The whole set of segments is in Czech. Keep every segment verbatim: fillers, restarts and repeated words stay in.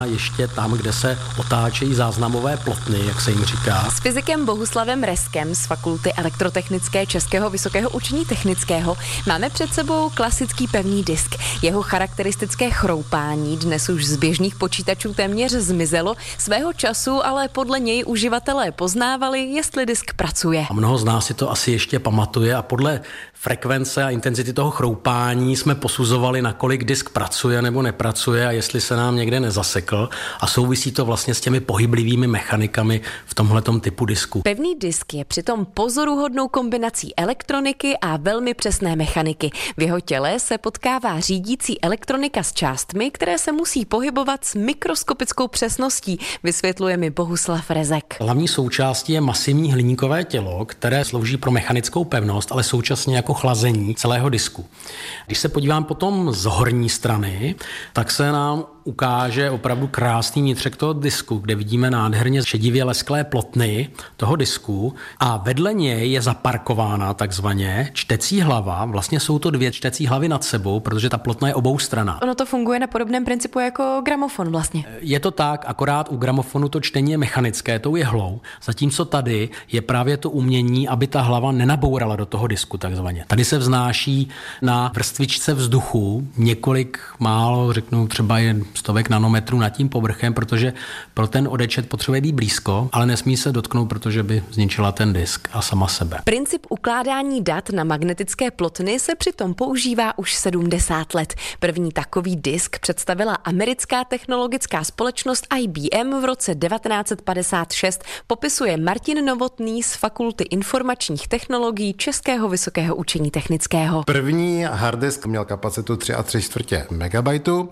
A ještě tam, kde se otáčejí záznamové plotny, jak se jim říká. S fyzikem Bohuslavem Reskem z Fakulty elektrotechnické Českého vysokého učení technického máme před sebou klasický pevný disk. Jeho charakteristické chroupání dnes už z běžných počítačů téměř zmizelo. Svého času ale podle něj uživatelé poznávali, jestli disk pracuje. A mnoho z nás si to asi ještě pamatuje a podle frekvence a intenzity toho chroupání jsme posuzovali, nakolik disk pracuje nebo nepracuje a jestli se nám někde nezasekl, a souvisí to vlastně s těmi pohyblivými mechanikami v tomhletom typu disku. Pevný disk je přitom pozoruhodnou kombinací elektroniky a velmi přesné mechaniky. V jeho těle se potkává řídící elektronika s částmi, které se musí pohybovat s mikroskopickou přesností, vysvětluje mi Bohuslav Rezek. Hlavní součástí je masivní hliníkové tělo, které slouží pro mechanickou pevnost, ale současně jako chlazení celého disku. Když se podívám potom z horní strany, tak se nám ukáže opravdu krásný vnitřek toho disku, kde vidíme nádherně šedivě lesklé plotny toho disku a vedle něj je zaparkována takzvaně čtecí hlava. Vlastně jsou to dvě čtecí hlavy nad sebou, protože ta plotna je oboustranná. Ono to funguje na podobném principu jako gramofon vlastně. Je to tak, akorát u gramofonu to čtení je mechanické, tou jehlou, zatímco tady je právě to umění, aby ta hlava nenabourala do toho disku takzvaně. Tady se vznáší na vrstvičce vzduchu několik málo, řeknu třeba jen stovek nanometrů nad tím povrchem, protože pro ten odečet potřebuje být blízko, ale nesmí se dotknout, protože by zničila ten disk a sama sebe. Princip ukládání dat na magnetické plotny se přitom používá už sedmdesát let. První takový disk představila americká technologická společnost I B M v roce devatenáct set padesát šest, popisuje Martin Novotný z Fakulty informačních technologií Českého vysokého učení technického. První harddisk měl kapacitu tři a tři čtvrtě megabajtu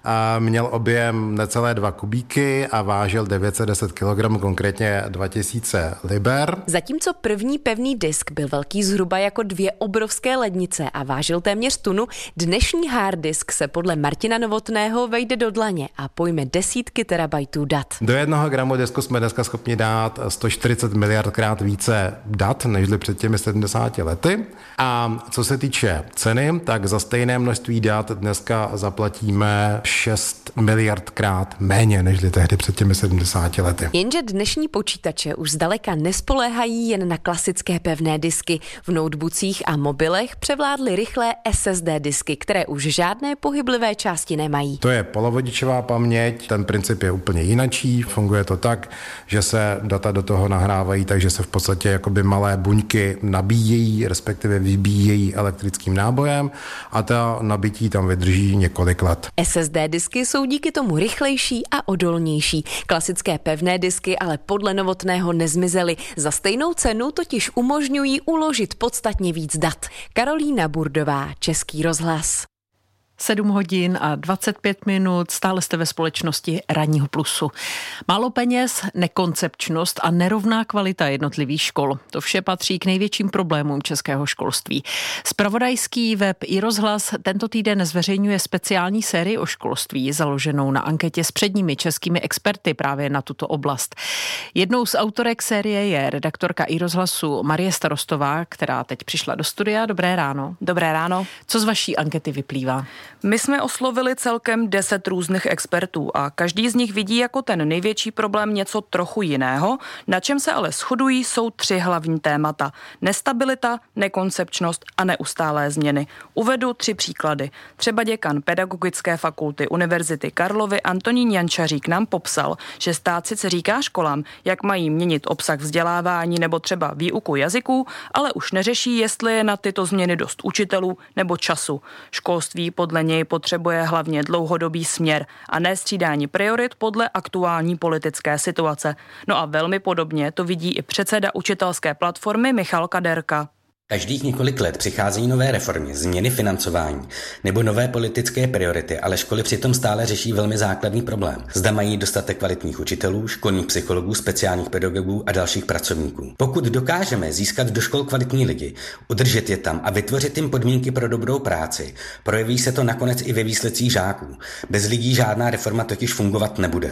a měl objem necelé dva kubíky a vážil devět set deset kilogramů, konkrétně dva tisíce liber. Zatímco první pevný disk byl velký zhruba jako dvě obrovské lednice a vážil téměř tunu, dnešní harddisk se podle Martina Novotného vejde do dlaně a pojme desítky terabajtů dat. Do jednoho gramu disku jsme dneska schopni dát sto čtyřicet miliardkrát více dat, nežli před těmi sedmdesáti lety. A co se týče ceny, tak za stejné množství dat dneska zaplatíme šest miliardkrát méně, nežli tehdy před těmi sedmdesáti lety. Jenže dnešní počítače už zdaleka nespoléhají jen na klasické pevné disky. V notebookích a mobilech převládly rychlé S S D disky, které už žádné pohyblivé části nemají. To je polovodičová paměť, ten princip je úplně jinačí, funguje to tak, že se data do toho nahrávají, takže se v podstatě jakoby malé buňky nabíjejí, respektive vybíjejí elektrickým nábojem a ta nabití tam vydrží několik let. S S D disky jsou díky tomu rychlejší a odolnější. Klasické pevné disky ale podle Novotného nezmizely. Za stejnou cenu totiž umožňují uložit podstatně víc dat. Karolína Burdová, Český rozhlas. sedm hodin a dvacet pět minut, stále jste ve společnosti Ranního plusu. Málo peněz, nekoncepčnost a nerovná kvalita jednotlivých škol. To vše patří k největším problémům českého školství. Zpravodajský web iRozhlas tento týden zveřejňuje speciální sérii o školství, založenou na anketě s předními českými experty právě na tuto oblast. Jednou z autorek série je redaktorka iRozhlasu Marie Starostová, která teď přišla do studia. Dobré ráno. Dobré ráno. Co z vaší ankety vyplývá? My jsme oslovili celkem deset různých expertů a každý z nich vidí jako ten největší problém něco trochu jiného. Na čem se ale shodují, jsou tři hlavní témata. Nestabilita, nekoncepčnost a neustálé změny. Uvedu tři příklady. Třeba děkan Pedagogické fakulty Univerzity Karlovy Antonín Jančařík nám popsal, že stát sice říká školám, jak mají měnit obsah vzdělávání nebo třeba výuku jazyků, ale už neřeší, jestli je na tyto změny dost učitelů nebo času. Školství podle něj potřebuje hlavně dlouhodobý směr a ne střídání priorit podle aktuální politické situace. No a velmi podobně to vidí i předseda učitelské platformy Michal Kaderka. Každých několik let přicházejí nové reformy, změny financování nebo nové politické priority, ale školy přitom stále řeší velmi základní problém. Zda mají dostatek kvalitních učitelů, školních psychologů, speciálních pedagogů a dalších pracovníků. Pokud dokážeme získat do škol kvalitní lidi, udržet je tam a vytvořit jim podmínky pro dobrou práci, projeví se to nakonec i ve výsledcích žáků. Bez lidí žádná reforma totiž fungovat nebude.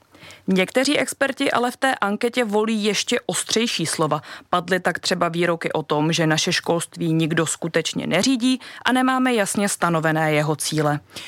Někteří experti ale v té anketě volí ještě ostřejší slova. Padly tak třeba výroky o tom, že naše školství nikdo skutečně neřídí a nemáme jasně stanovené jeho cíle.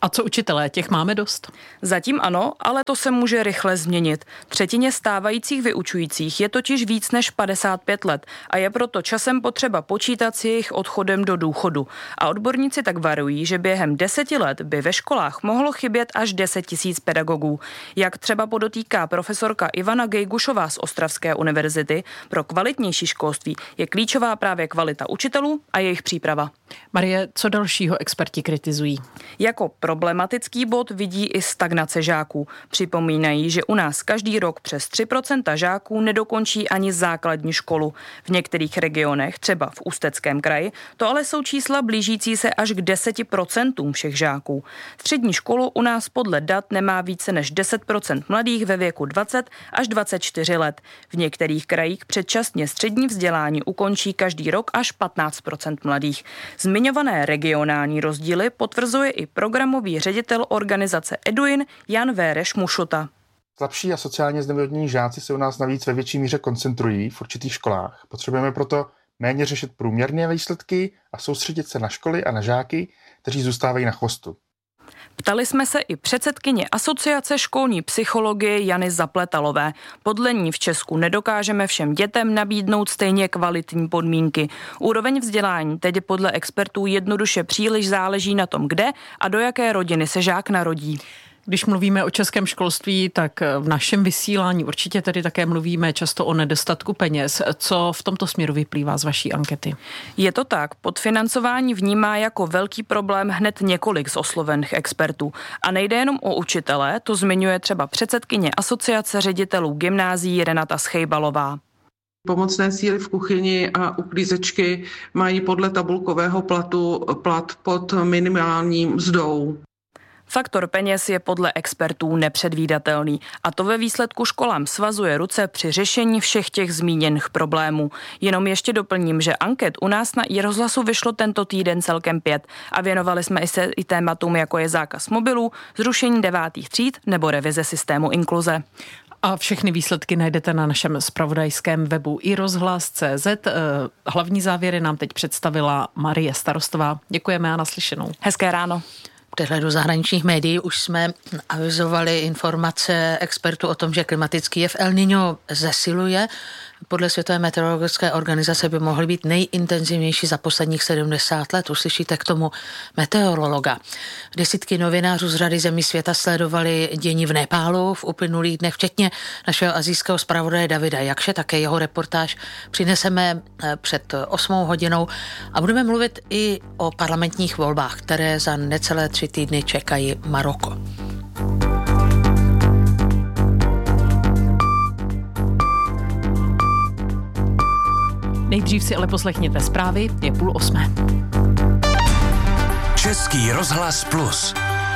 A co učitelé, těch máme dost? Zatím ano, ale to se může rychle změnit. Třetině stávajících vyučujících je totiž víc než padesát pět let a je proto časem potřeba počítat s jejich odchodem do důchodu. A odborníci tak varují, že během deseti let by ve školách mohlo chybět až deset tisíc pedagogů. Jak třeba podotýká profesorka Ivana Gejgušová z Ostravské univerzity, pro kvalitnější školství je klíčová právě kvalita učitelů a jejich příprava. Marie, co dalšího experti kritizují? Jako problematický bod vidí i stagnace žáků. Připomínají, že u nás každý rok přes tři procenta žáků nedokončí ani základní školu. V některých regionech, třeba v Ústeckém kraji, to ale jsou čísla blížící se až k deseti procentům všech žáků. Střední školu u nás podle dat nemá více než deset procent mladých ve věku dvacet až dvacet čtyři let. V některých krajích předčasně střední vzdělání ukončí každý rok až patnáct procent mladých. Zmiňované regionální rozdíly potvrzuje i programový ředitel organizace Eduin Jan Véreš Mušota. Slabší a sociálně znevýhodnění žáci se u nás navíc ve větší míře koncentrují v určitých školách. Potřebujeme proto méně řešit průměrné výsledky a soustředit se na školy a na žáky, kteří zůstávají na chvostu. Ptali jsme se i předsedkyně Asociace školní psychologie Jany Zapletalové. Podle ní v Česku nedokážeme všem dětem nabídnout stejně kvalitní podmínky. Úroveň vzdělání tedy podle expertů jednoduše příliš záleží na tom, kde a do jaké rodiny se žák narodí. Když mluvíme o českém školství, tak v našem vysílání určitě tedy také mluvíme často o nedostatku peněz. Co v tomto směru vyplývá z vaší ankety? Je to tak. Podfinancování vnímá jako velký problém hned několik z oslovených expertů. A nejde jenom o učitele, to zmiňuje třeba předsedkyně Asociace ředitelů gymnázií Renata Schejbalová. Pomocné síly v kuchyni a uklízečky mají podle tabulkového platu plat pod minimální mzdou. Faktor peněz je podle expertů nepředvídatelný a to ve výsledku školám svazuje ruce při řešení všech těch zmíněných problémů. Jenom ještě doplním, že anket u nás na iRozhlasu vyšlo tento týden celkem pět a věnovali jsme i se i tématům, jako je zákaz mobilů, zrušení devátých tříd nebo revize systému inkluze. A všechny výsledky najdete na našem zpravodajském webu i rozhlas tečka cé zet. Hlavní závěry nám teď představila Marie Starostová. Děkujeme a naslyšenou. Hezké ráno. Podle do zahraničních médií už jsme avizovali informace expertů o tom, že klimatický jev El Niño zesiluje. Podle Světové meteorologické organizace by mohly být nejintenzivnější za posledních sedmdesát let. Uslyšíte k tomu meteorologa. Desítky novinářů z řady zemí světa sledovali dění v Nepálu v uplynulých dnech, včetně našeho asijského zpravodaje Davida Jakše. Také jeho reportáž přineseme před osmou hodinou a budeme mluvit i o parlamentních volbách, které za necelé tři týdny čekají Maroko. Nejdřív si ale poslechněte zprávy, je půl osmé. Český rozhlas plus.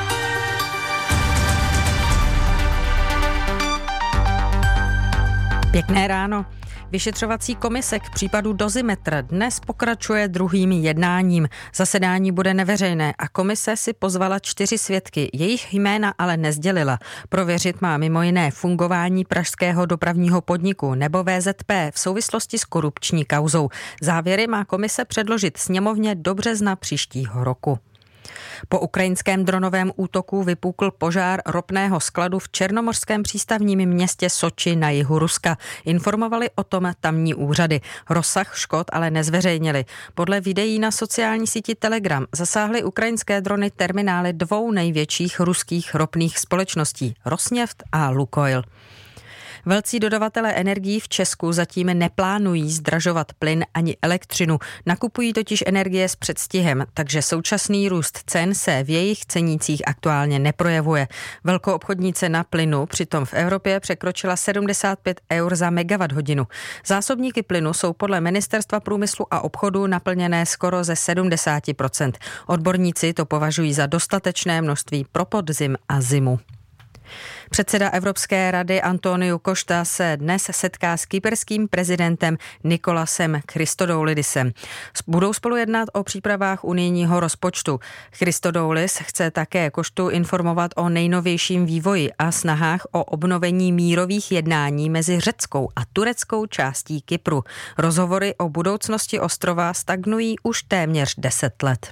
Pěkné ráno. Vyšetřovací komise k případu Dozimetr dnes pokračuje druhým jednáním. Zasedání bude neveřejné a komise si pozvala čtyři svědky, jejich jména ale nezdělila. Prověřit má mimo jiné fungování pražského dopravního podniku nebo vé zet pé v souvislosti s korupční kauzou. Závěry má komise předložit sněmovně do března příštího roku. Po ukrajinském dronovém útoku vypukl požár ropného skladu v černomorském přístavním městě Soči na jihu Ruska. Informovali o tom tamní úřady. Rozsah škod ale nezveřejnili. Podle videí na sociální síti Telegram zasáhly ukrajinské drony terminály dvou největších ruských ropných společností Rosneft a Lukoil. Velcí dodavatelé energií v Česku zatím neplánují zdražovat plyn ani elektřinu. Nakupují totiž energie s předstihem, takže současný růst cen se v jejich cenících aktuálně neprojevuje. Velkoobchodní cena plynu přitom v Evropě překročila sedmdesát pět eur za megawatt hodinu. Zásobníky plynu jsou podle Ministerstva průmyslu a obchodu naplněné skoro ze sedmdesát procent. Odborníci to považují za dostatečné množství pro podzim a zimu. Předseda Evropské rady Antonio Costa se dnes setká s kyperským prezidentem Nikolasem Christodoulidisem. Budou spolu jednat o přípravách unijního rozpočtu. Christodoulis chce také Costu informovat o nejnovějším vývoji a snahách o obnovení mírových jednání mezi řeckou a tureckou částí Kypru. Rozhovory o budoucnosti ostrova stagnují už téměř deset let.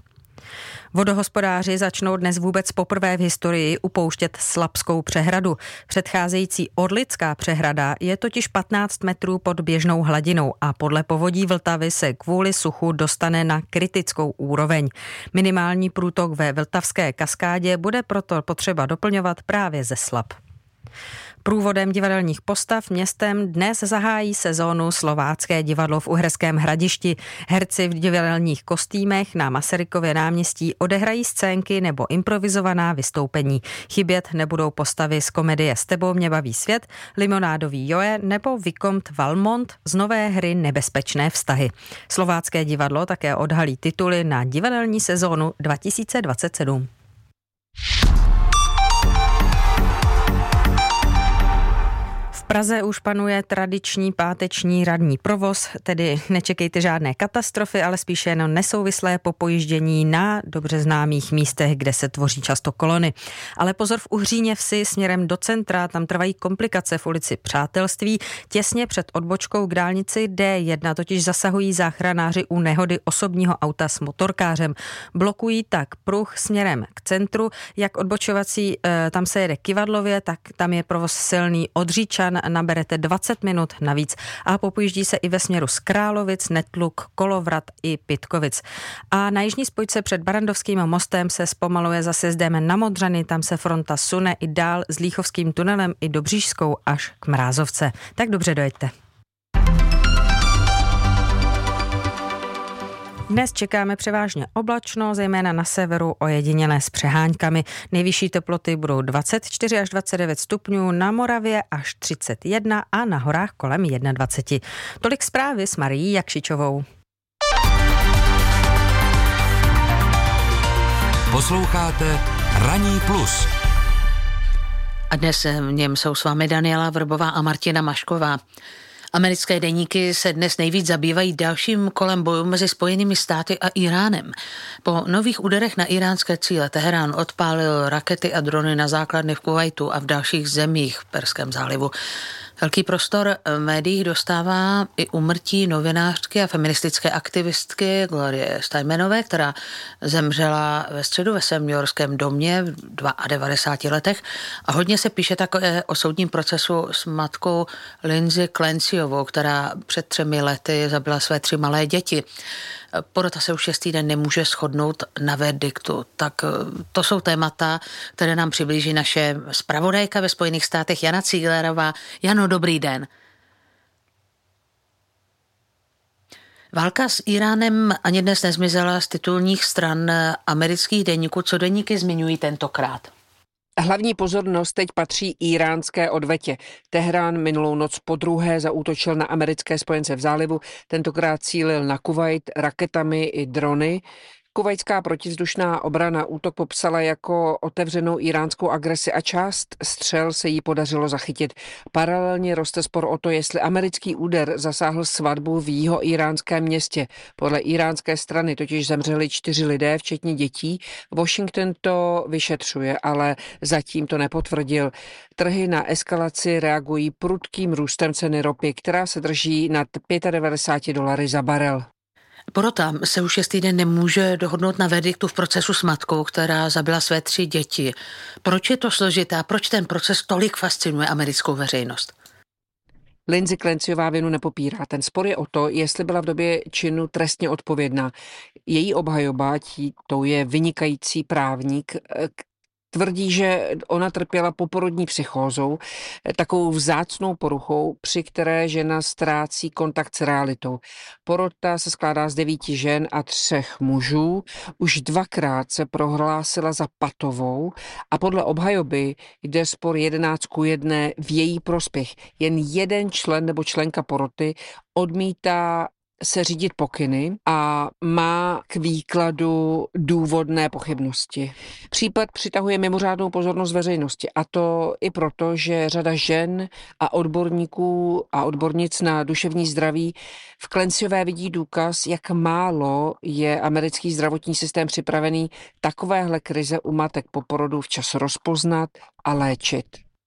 Vodohospodáři začnou dnes vůbec poprvé v historii upouštět Slapskou přehradu. Předcházející Orlická přehrada je totiž patnáct metrů pod běžnou hladinou a podle povodí Vltavy se kvůli suchu dostane na kritickou úroveň. Minimální průtok ve Vltavské kaskádě bude proto potřeba doplňovat právě ze Slap. Průvodem divadelních postav městem dnes zahájí sezónu Slovácké divadlo v Uherském Hradišti. Herci v divadelních kostýmech na Masarykově náměstí odehrají scénky nebo improvizovaná vystoupení. Chybět nebudou postavy z komedie S tebou mě baví svět, Limonádový Joe nebo Vicomte Valmont z nové hry Nebezpečné vztahy. Slovácké divadlo také odhalí tituly na divadelní sezónu dva tisíce dvacet sedm. V Praze už panuje tradiční páteční radní provoz, tedy nečekejte žádné katastrofy, ale spíše jen nesouvislé popojíždění na dobře známých místech, kde se tvoří často kolony. Ale pozor, v Uhříně vsi směrem do centra, tam trvají komplikace v ulici Přátelství. Těsně před odbočkou k dálnici D jedna totiž zasahují záchranáři u nehody osobního auta s motorkářem. Blokují tak pruh směrem k centru, jak odbočovací, tam se jede Kivadlově, tak tam je provoz silný od Říčan, naberete dvacet minut navíc a popojíždí se i ve směru z Královic, Netluk, Kolovrat i Pitkovic. A na jižní spojce před Barandovským mostem se zpomaluje za sjezdem na Modřany, tam se fronta sune i dál s Líchovským tunelem i Dobřížskou až k Mrázovce. Tak dobře dojeďte. Dnes čekáme převážně oblačno, zejména na severu ojedinělé s přeháňkami. Nejvyšší teploty budou dvacet čtyři až dvacet devět stupňů, na Moravě až třicet jedna a na horách kolem dvacet jedna. Tolik zprávy s Marií Jakšičovou. Posloucháte Ranní plus. A dnes v něm jsou s vámi Daniela Vrbová a Martina Mašková. Americké deníky se dnes nejvíc zabývají dalším kolem bojů mezi Spojenými státy a Iránem. Po nových úderech na iránské cíle Teherán odpálil rakety a drony na základny v Kuvajtu a v dalších zemích v Perském zálivu. Velký prostor v médiích dostává i úmrtí novinářky a feministické aktivistky Glorie Steinemannové, která zemřela ve středu ve svém newyorském domě v devadesátých dvou letech. A hodně se píše také o soudním procesu s matkou Lindsay Clancyovou, která před třemi lety zabila své tři malé děti. Porota se už šestý den nemůže shodnout na verdiktu. Tak to jsou témata, které nám přiblíží naše zpravodajka ve Spojených státech Jana Cíglerová. Jano, dobrý den. Válka s Iránem ani dnes nezmizela z titulních stran amerických deníků. Co deníky zmiňují tentokrát? Hlavní pozornost teď patří iránské odvetě. Teherán minulou noc podruhé zaútočil na americké spojence v zálivu, tentokrát cílil na Kuvajt raketami i drony. Kuvajtská protivzdušná obrana útok popsala jako otevřenou iránskou agresi a část střel se jí podařilo zachytit. Paralelně roste spor o to, jestli americký úder zasáhl svatbu v jihoiránském městě. Podle iránské strany totiž zemřeli čtyři lidé, včetně dětí. Washington to vyšetřuje, ale zatím to nepotvrdil. Trhy na eskalaci reagují prudkým růstem ceny ropy, která se drží nad devadesát pět dolary za barel. Porota se už šestý den nemůže dohodnout na verdiktu v procesu s matkou, která zabila své tři děti. Proč je to složité a proč ten proces tolik fascinuje americkou veřejnost? Lindsay Clancyová vinu nepopírá. Ten spor je o to, jestli byla v době činu trestně odpovědná. Její obhajoba, tí, to je vynikající právník, tvrdí, že ona trpěla poporodní psychózou, takovou vzácnou poruchou, při které žena ztrácí kontakt s realitou. Porota se skládá z devíti žen a třech mužů. Už dvakrát se prohlásila za patovou a podle obhajoby jde spor jedenáct ku jedné v její prospěch. Jen jeden člen nebo členka poroty odmítá se řídit pokyny a má k výkladu důvodné pochybnosti. Případ přitahuje mimořádnou pozornost veřejnosti a to i proto, že řada žen a odborníků a odbornic na duševní zdraví v Clancyové vidí důkaz, jak málo je americký zdravotní systém připravený takovéhle krize u matek po porodu včas rozpoznat a léčit.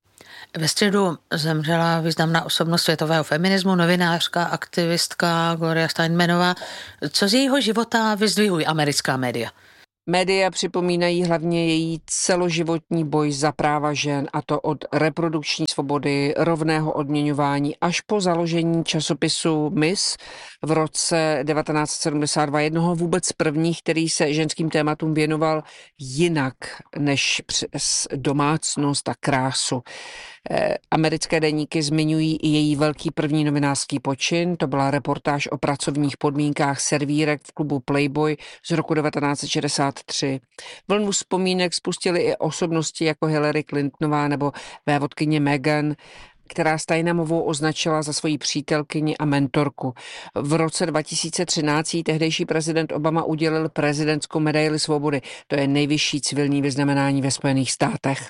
Ve středu zemřela významná osobnost světového feminismu, novinářka, aktivistka Gloria Steinemannová. Co z jejího života vyzdvihují americká média? Média připomínají hlavně její celoživotní boj za práva žen, a to od reprodukční svobody, rovného odměňování až po založení časopisu Miss v roce devatenáct set sedmdesát dva, jednoho vůbec prvních, který se ženským tématům věnoval jinak než přes domácnost a krásu. Americké deníky zmiňují i její velký první novinářský počin, to byla reportáž o pracovních podmínkách servírek v klubu Playboy z roku devatenáct set šedesát tři. Vlnu vzpomínek spustily i osobnosti jako Hillary Clintonová nebo vévodkyně Meghan, která Steinamovou označila za svoji přítelkyni a mentorku. V roce dva tisíce třináct jí tehdejší prezident Obama udělil prezidentskou medaili svobody. To je nejvyšší civilní vyznamenání ve Spojených státech.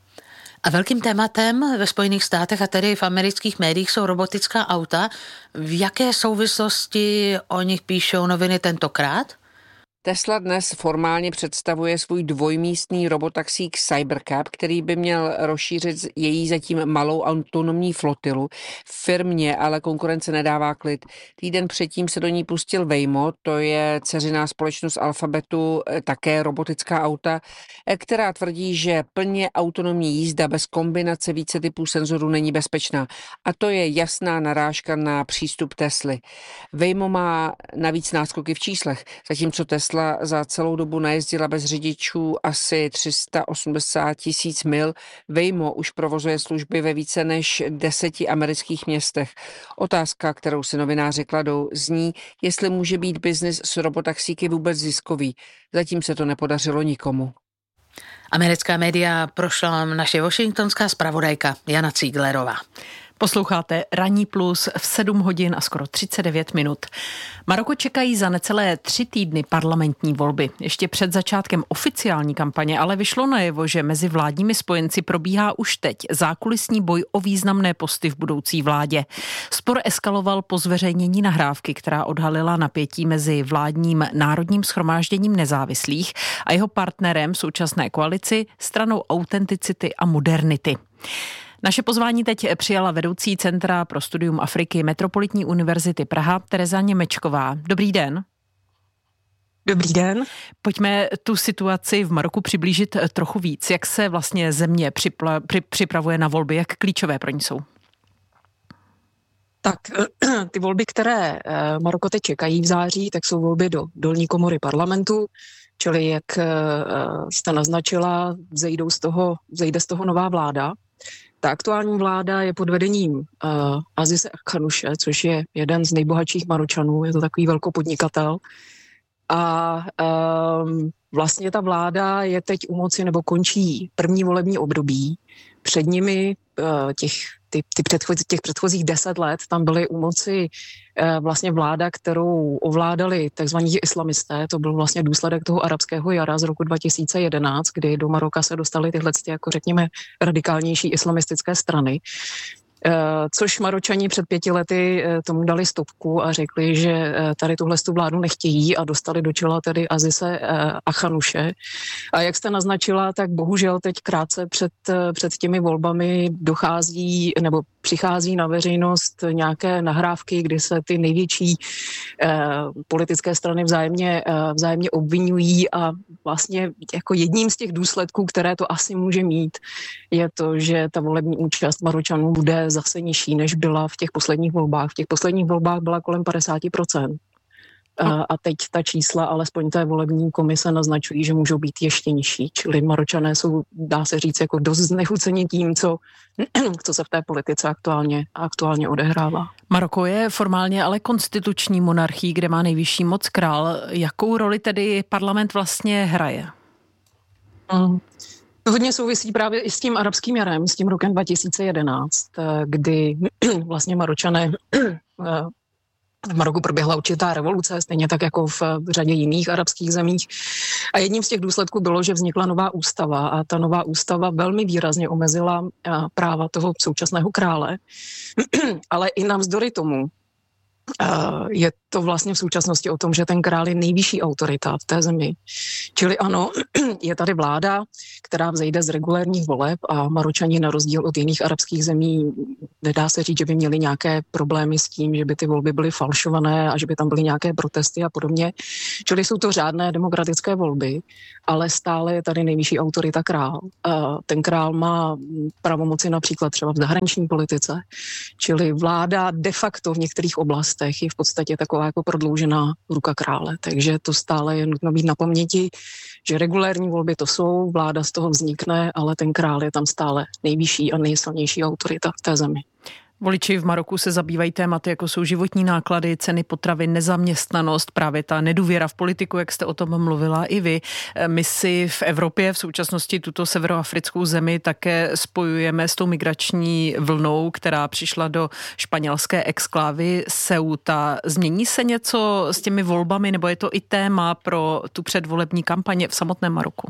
A velkým tématem ve Spojených státech a tedy v amerických médiích jsou robotická auta. V jaké souvislosti o nich píšou noviny tentokrát? Tesla dnes formálně představuje svůj dvojmístný robotaxík Cybercab, který by měl rozšířit její zatím malou autonomní flotilu. Firmě ale konkurence nedává klid. Týden předtím se do ní pustil Waymo, to je dceřiná společnost Alphabetu, také robotická auta, která tvrdí, že plně autonomní jízda bez kombinace více typů senzorů není bezpečná. A to je jasná narážka na přístup Tesly. Waymo má navíc náskoky v číslech, zatímco Tesla za celou dobu najezdila bez řidičů asi tři sta osmdesát tisíc mil. Waymo už provozuje služby ve více než deseti amerických městech. Otázka, kterou si novináři kladou, zní, jestli může být biznis s robotaxíky vůbec ziskový. Zatím se to nepodařilo nikomu. Americká média prošla naše washingtonská zpravodajka Jana Cíglerová. Posloucháte Ranní plus v sedm hodin a skoro třicet devět minut. Maroko čekají za necelé tři týdny parlamentní volby. Ještě před začátkem oficiální kampaně ale vyšlo najevo, že mezi vládními spojenci probíhá už teď zákulisní boj o významné posty v budoucí vládě. Spor eskaloval po zveřejnění nahrávky, která odhalila napětí mezi vládním národním shromážděním nezávislých a jeho partnerem v současné koalici, stranou autenticity a modernity. Naše pozvání teď přijala vedoucí Centra pro studium Afriky Metropolitní univerzity Praha Tereza Němečková. Dobrý den. Dobrý den. Pojďme tu situaci v Maroku přiblížit trochu víc. Jak se vlastně země připla, při, připravuje na volby, jak klíčové pro ní jsou? Tak ty volby, které Maroko teď čekají v září, tak jsou volby do dolní komory parlamentu, čili jak jste naznačila, zejdou z toho, zejde z toho nová vláda. Ta aktuální vláda je pod vedením uh, Azise Akhanuše, což je jeden z nejbohatších Maročanů, je to takový velkopodnikatel. A um, vlastně ta vláda je teď u moci nebo končí první volební období. Před nimi uh, těch, ty, ty předchozí, těch předchozích deset let tam byly u moci uh, vlastně vláda, kterou ovládali takzvaní islamisté. To byl vlastně důsledek toho arabského jara z roku dva tisíce jedenáct, kdy do Maroka se dostaly tyhle, jako řekněme, radikálnější islamistické strany. Což Maročani před pěti lety tomu dali stopku a řekli, že tady tuhle vládu nechtějí a dostali do čela tedy Azise Akhanuše. A jak jste naznačila, tak bohužel teď krátce před, před těmi volbami dochází nebo přichází na veřejnost nějaké nahrávky, kdy se ty největší eh, politické strany vzájemně, eh, vzájemně obvinují a vlastně jako jedním z těch důsledků, které to asi může mít, je to, že ta volební účast Maročanů bude zase nižší, než byla v těch posledních volbách. V těch posledních volbách byla kolem padesát procent. A teď ta čísla, alespoň té volební komise, naznačují, že můžou být ještě nižší. Čili Maročané jsou, dá se říct, jako dost znechuceni tím, co, co se v té politice aktuálně, aktuálně odehrává. Maroko je formálně ale konstituční monarchií, kde má nejvyšší moc král. Jakou roli tedy parlament vlastně hraje? Mm. To hodně souvisí právě i s tím arabským jarem, s tím rokem dva tisíce jedenáct, kdy vlastně Maročané v Maroku proběhla určitá revoluce, stejně tak jako v řadě jiných arabských zemích. A jedním z těch důsledků bylo, že vznikla nová ústava a ta nová ústava velmi výrazně omezila práva toho současného krále. Ale i navzdory tomu je to vlastně v současnosti o tom, že ten král je nejvyšší autorita v té zemi. Čili ano, je tady vláda, která vzejde z regulérních voleb a Maročani na rozdíl od jiných arabských zemí nedá se říct, že by měli nějaké problémy s tím, že by ty volby byly falšované a že by tam byly nějaké protesty a podobně. Čili jsou to řádné demokratické volby, ale stále je tady nejvyšší autorita král. Ten král má pravomoci například třeba v zahraniční politice, čili vláda de facto v některých oblastech je v podstatě taková jako prodloužená ruka krále. Takže to stále je nutno mít na paměti, že regulérní volby to jsou, vláda z toho vznikne, ale ten král je tam stále nejvyšší a nejsilnější autorita v té zemi. Voliči v Maroku se zabývají tématy, jako jsou životní náklady, ceny potravy, nezaměstnanost, právě ta nedůvěra v politiku, jak jste o tom mluvila i vy. My si v Evropě v současnosti tuto severoafrickou zemi také spojujeme s tou migrační vlnou, která přišla do španělské exklávy Ceuta. Změní se něco s těmi volbami, nebo je to i téma pro tu předvolební kampaně v samotném Maroku?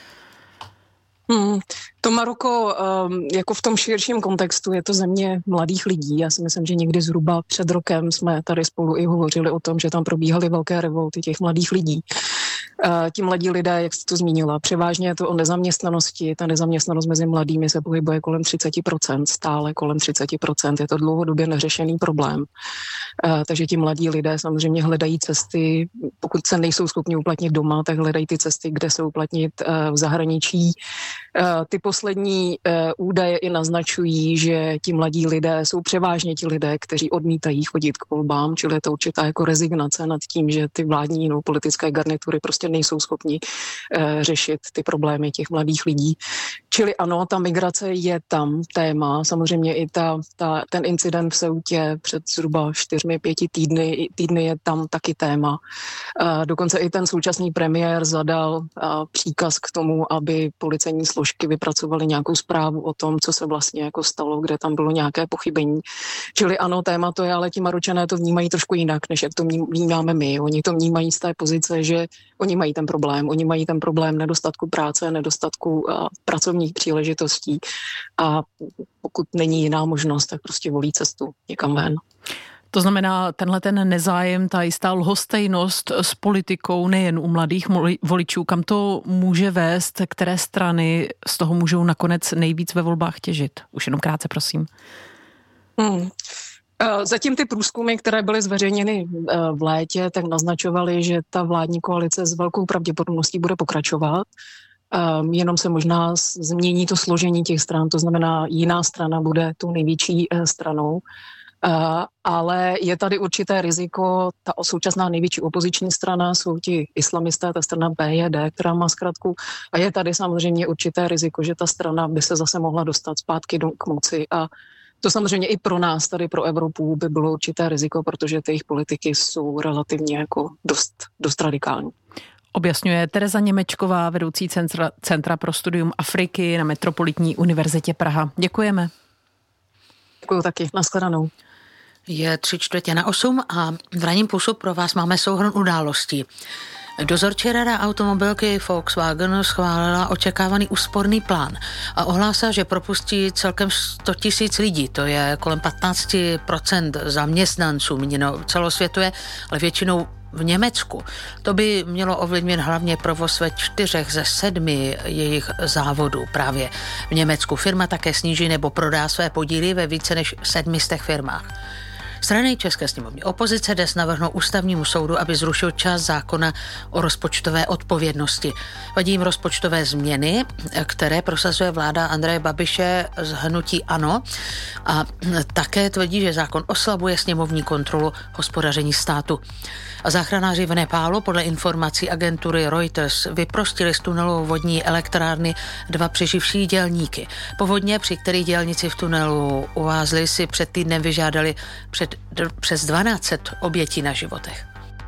Hmm, to Maroko, um, jako v tom širším kontextu, je to země mladých lidí. Já si myslím, že někdy zhruba před rokem jsme tady spolu i hovořili o tom, že tam probíhaly velké revolty těch mladých lidí. Uh, ti mladí lidé, jak jste to zmínila, převážně je to o nezaměstnanosti. Ta nezaměstnanost mezi mladými se pohybuje kolem třicet procent, stále kolem třicet procent. Je to dlouhodobě neřešený problém. Uh, takže ti mladí lidé samozřejmě hledají cesty, pokud se nejsou schopni uplatnit doma, tak hledají ty cesty, kde se uplatnit uh, v zahraničí. Uh, ty poslední uh, údaje i naznačují, že ti mladí lidé jsou převážně ti lidé, kteří odmítají chodit k volbám, čili je to určitá jako rezignace nad tím, že ty vládní no, politické garnitury prostě nejsou schopni uh, řešit ty problémy těch mladých lidí. Čili ano, ta migrace je tam téma. Samozřejmě i ta, ta, ten incident v Ceutě před zhruba čtyřmi, pěti týdny, týdny je tam taky téma. Uh, dokonce i ten současný premiér zadal uh, příkaz k tomu, aby policejní složky vypracovaly nějakou zprávu o tom, co se vlastně jako stalo, kde tam bylo nějaké pochybení. Čili ano, téma to je, ale ti Maročané to vnímají trošku jinak, než jak to vnímáme my. Oni to vnímají z té pozice, že oni mají ten problém. Oni mají ten problém nedostatku práce, nedostatku uh, pracovních příležitostí a pokud není jiná možnost, tak prostě volí cestu někam ven. To znamená, tenhle ten nezájem, ta jistá lhostejnost s politikou nejen u mladých voličů, kam to může vést, které strany z toho můžou nakonec nejvíc ve volbách těžit? Už jenom krátce, prosím. Hmm. Zatím ty průzkumy, které byly zveřejněny v létě, tak naznačovaly, že ta vládní koalice s velkou pravděpodobností bude pokračovat. Um, jenom se možná změní to složení těch stran, to znamená, jiná strana bude tou největší uh, stranou. Uh, ale je tady určité riziko, ta současná největší opoziční strana jsou ti islamisté, ta strana P J D, která má zkratku, a je tady samozřejmě určité riziko, že ta strana by se zase mohla dostat zpátky do, k moci a to samozřejmě i pro nás, tady pro Evropu, by bylo určité riziko, protože ty jejich politiky jsou relativně jako dost, dost radikální. Objasňuje Tereza Němečková, vedoucí centra, Centra pro studium Afriky na Metropolitní univerzitě Praha. Děkujeme. Děkuju taky. Nashledanou. Je tři čtvrtě na osm a v Ranním pulsu pro vás máme souhrn událostí. Dozorčí rada automobilky Volkswagen schválila očekávaný úsporný plán a ohlásila, že propustí celkem sto tisíc lidí, to je kolem patnáct procent zaměstnanců, míněno celosvětově, ale většinou v Německu. To by mělo ovlivnit hlavně provoz ve čtyřech ze sedmi jejich závodů právě v Německu. Firma také sníží nebo prodá své podíly ve více než sedmistech firmách. Strany České sněmovny opozice dnes navrhnou ústavnímu soudu, aby zrušil část zákona o rozpočtové odpovědnosti. Vadí jim rozpočtové změny, které prosazuje vláda Andreje Babiše z hnutí ANO a také tvrdí, že zákon oslabuje sněmovní kontrolu hospodaření státu. A záchranáři v Nepálu podle informací agentury Reuters vyprostili z tunelu vodní elektrárny dva přeživší dělníky. Povodně, při kterých dělníci v tunelu uvázli, si před týdnem vyžádali před, přes dvanáct set obětí na životech.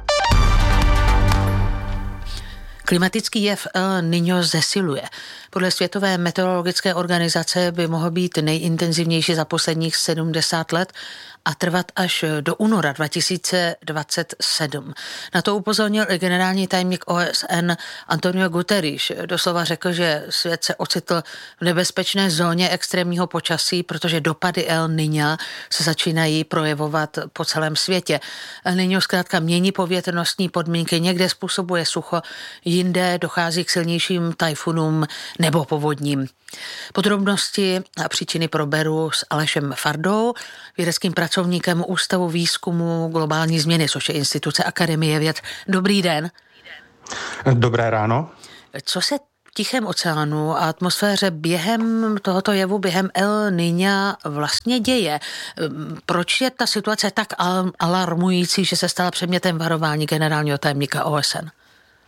Klimatický jev El Niño zesiluje. Podle Světové meteorologické organizace by mohl být nejintenzivnější za posledních sedmdesát let a trvat až do února dva tisíce dvacet sedm. Na to upozornil i generální tajemník O S N Antonio Guterres. Doslova řekl, že svět se ocitl v nebezpečné zóně extrémního počasí, protože dopady El Niña se začínají projevovat po celém světě. El Niño zkrátka mění povětrnostní podmínky, někde způsobuje sucho, jinde dochází k silnějším tajfunům nebo povodním. Podrobnosti a příčiny proberu s Alešem Fardou, vědeckým pracovníkem Ústavu výzkumu globální změny, což je instituce Akademie věd. Dobrý den. Dobré ráno. Co se v Tichém oceánu a atmosféře během tohoto jevu, během El Niña vlastně děje? Proč je ta situace tak alarmující, že se stala předmětem varování generálního tajemníka O S N?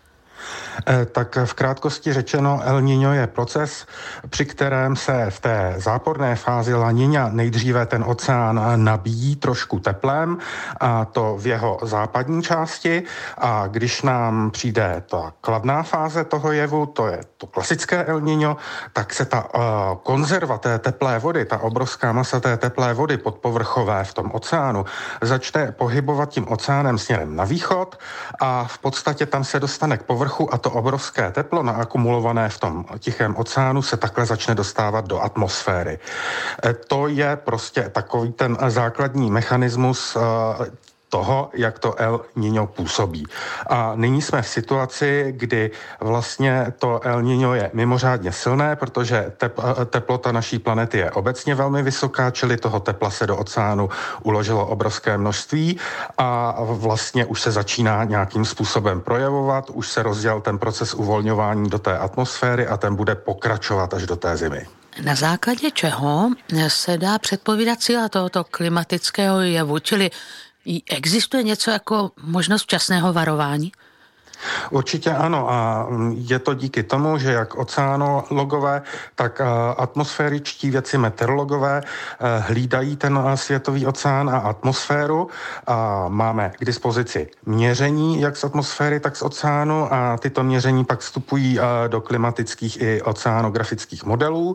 Tak v krátkosti řečeno, El Niño je proces, při kterém se v té záporné fázi La Niña nejdříve ten oceán nabíjí trošku teplem, a to v jeho západní části, a když nám přijde ta kladná fáze toho jevu, to je to klasické El Niño, tak se ta uh, konzerva té teplé vody, ta obrovská masa té teplé vody podpovrchové v tom oceánu začne pohybovat tím oceánem směrem na východ a v podstatě tam se dostane k povrchu a to obrovské teplo naakumulované v tom Tichém oceánu se takhle začne dostávat do atmosféry. To je prostě takový ten základní mechanismus toho, jak to El Niño působí. A nyní jsme v situaci, kdy vlastně to El Niño je mimořádně silné, protože tep, teplota naší planety je obecně velmi vysoká, čili toho tepla se do oceánu uložilo obrovské množství a vlastně už se začíná nějakým způsobem projevovat, už se rozdělal ten proces uvolňování do té atmosféry a ten bude pokračovat až do té zimy. Na základě čeho se dá předpovídat síla tohoto klimatického jevu, čili existuje něco jako možnost včasného varování? Určitě ano, a je to díky tomu, že jak oceánologové, tak atmosféričtí vědci meteorologové hlídají ten světový oceán a atmosféru. A máme k dispozici měření jak z atmosféry, tak z oceánu a tyto měření pak vstupují do klimatických i oceanografických modelů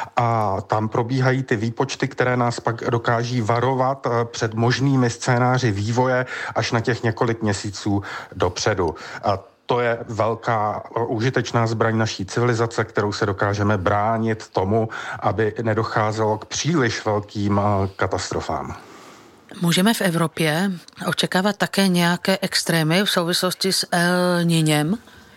a tam probíhají ty výpočty, které nás pak dokáží varovat před možnými scénáři vývoje až na těch několik měsíců dopředu. A to je velká užitečná zbraň naší civilizace, kterou se dokážeme bránit tomu, aby nedocházelo k příliš velkým katastrofám. Můžeme v Evropě očekávat také nějaké extrémy v souvislosti s El Niñem?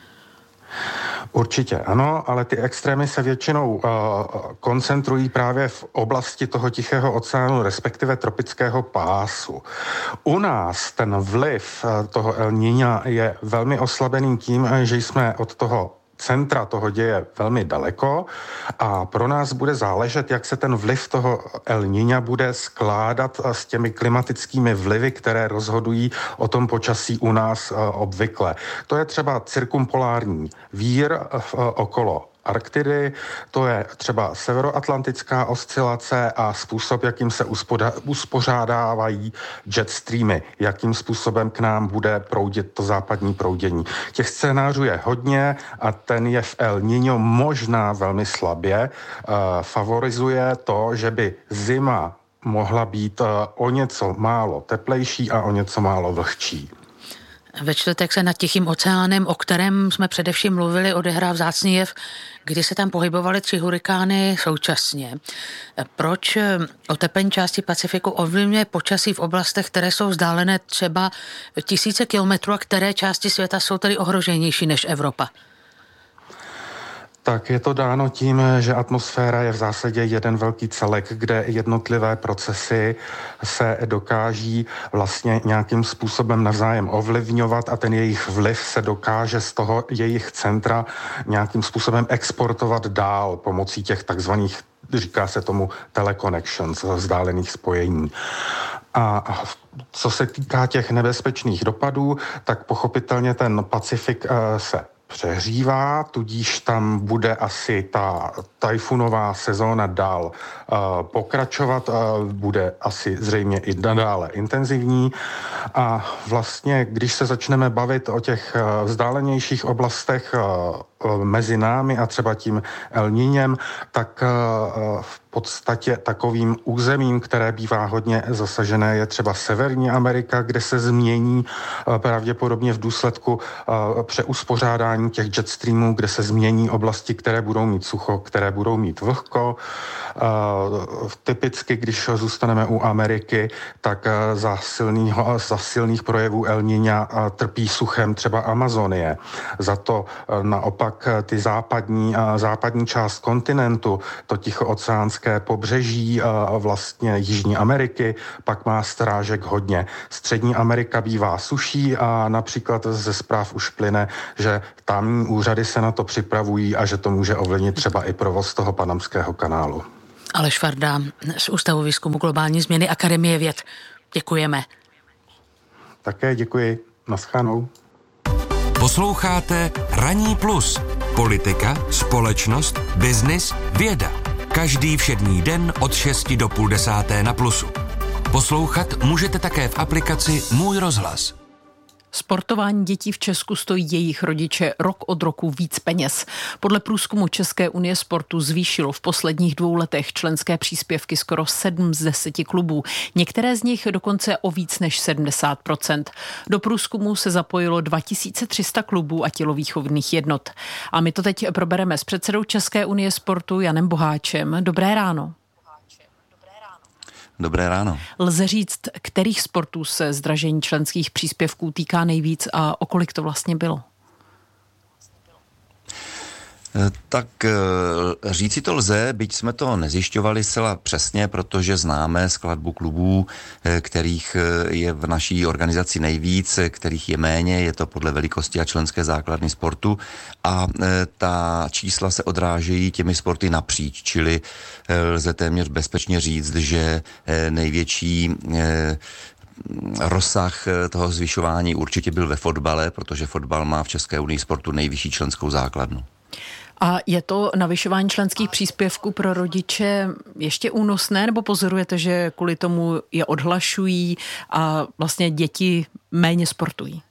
Určitě ano, ale ty extrémy se většinou uh, koncentrují právě v oblasti toho Tichého oceánu, respektive tropického pásu. U nás ten vliv uh, toho El Niña je velmi oslabený tím, že jsme od toho centra toho děje velmi daleko a pro nás bude záležet, jak se ten vliv toho El Niña bude skládat s těmi klimatickými vlivy, které rozhodují o tom počasí u nás obvykle. To je třeba cirkumpolární vír okolo Arktidy, to je třeba severoatlantická oscilace a způsob, jakým se uspoda- uspořádávají jet streamy, jakým způsobem k nám bude proudit to západní proudění. Těch scénářů je hodně a ten je v El Niño možná velmi slabě. Uh, favorizuje to, že by zima mohla být uh, o něco málo teplejší a o něco málo vlhčí. Ve čtvrtek se nad Tichým oceánem, o kterém jsme především mluvili, odehrál vzácný jev, kdy se tam pohybovaly tři hurikány současně. Proč oteplení části Pacifiku ovlivňuje počasí v oblastech, které jsou vzdálené třeba tisíce kilometrů a které části světa jsou tedy ohroženější než Evropa? Tak je to dáno tím, že atmosféra je v zásadě jeden velký celek, kde jednotlivé procesy se dokáží vlastně nějakým způsobem navzájem ovlivňovat a ten jejich vliv se dokáže z toho jejich centra nějakým způsobem exportovat dál pomocí těch takzvaných, říká se tomu teleconnections, vzdálených spojení. A co se týká těch nebezpečných dopadů, tak pochopitelně ten Pacifik se přehřívá, tudíž tam bude asi ta tajfunová sezóna dál uh, pokračovat, uh, bude asi zřejmě i nadále intenzivní a vlastně, když se začneme bavit o těch uh, vzdálenějších oblastech uh, uh, mezi námi a třeba tím El Niñem, tak uh, v podstatě takovým územím, které bývá hodně zasažené, je třeba Severní Amerika, kde se změní pravděpodobně v důsledku přeuspořádání těch jetstreamů, kde se změní oblasti, které budou mít sucho, které budou mít vlhko. Typicky, když zůstaneme u Ameriky, tak za, silnýho, za silných projevů El Niña trpí suchem třeba Amazonie. Za to naopak ty západní, západní část kontinentu, to tichooceánské pobřeží vlastně Jižní Ameriky, pak má strážek hodně. Střední Amerika bývá suší a například ze zpráv už plyne, že tamní úřady se na to připravují a že to může ovlivnit třeba i provoz toho Panamského kanálu. Aleš Varda z Ústavu výzkumu globální změny Akademie věd. Děkujeme. Také děkuji. Naschledanou. Posloucháte Ranní plus. Politika, společnost, biznis, věda. Každý všední den od šesti do půl desáté na Plusu. Poslouchat můžete také v aplikaci Můj rozhlas. Sportování dětí v Česku stojí jejich rodiče rok od roku víc peněz. Podle průzkumu České unie sportu zvýšilo v posledních dvou letech členské příspěvky skoro sedm z deseti klubů. Některé z nich dokonce o víc než sedmdesát procent. Do průzkumu se zapojilo dva tisíce tři sta klubů a tělovýchovných jednot. A my to teď probereme s předsedou České unie sportu Janem Boháčem. Dobré ráno. Dobré ráno. Lze říct, kterých sportů se zdražení členských příspěvků týká nejvíc a o kolik to vlastně bylo? Tak říci to lze, byť jsme to nezjišťovali zcela přesně, protože známe skladbu klubů, kterých je v naší organizaci nejvíc, kterých je méně, je to podle velikosti a členské základny sportu a ta čísla se odrážejí těmi sporty napříč, čili lze téměř bezpečně říct, že největší rozsah toho zvyšování určitě byl ve fotbale, protože fotbal má v České unii sportu nejvyšší členskou základnu. A je to navyšování členských příspěvků pro rodiče ještě únosné, nebo pozorujete, že kvůli tomu je odhlašují a vlastně děti méně sportují?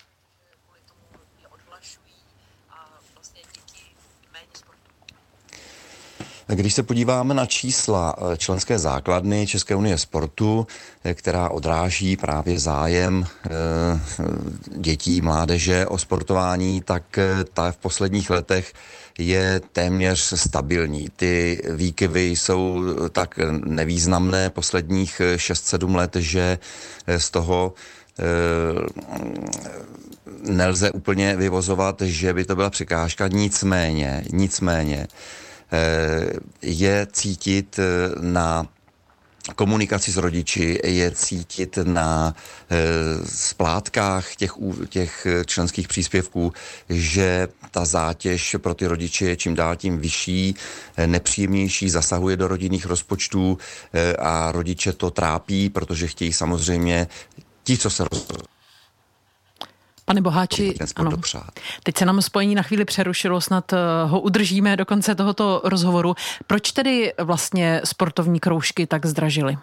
Když se podíváme na čísla členské základny České unie sportu, která odráží právě zájem dětí, mládeže o sportování, tak ta v posledních letech je téměř stabilní. Ty výkyvy jsou tak nevýznamné posledních šest sedm let, že z toho nelze úplně vyvozovat, že by to byla překážka. Nicméně, nicméně je cítit na komunikaci s rodiči, je cítit na e, splátkách těch, těch členských příspěvků, že ta zátěž pro ty rodiče je čím dál tím vyšší, e, nepříjemnější, zasahuje do rodinných rozpočtů e, a rodiče to trápí, protože chtějí samozřejmě ti, co se rozhodnou. Pane Boháči, ano. Teď se nám spojení na chvíli přerušilo, snad ho udržíme do konce tohoto rozhovoru. Proč tedy vlastně sportovní kroužky tak zdražily?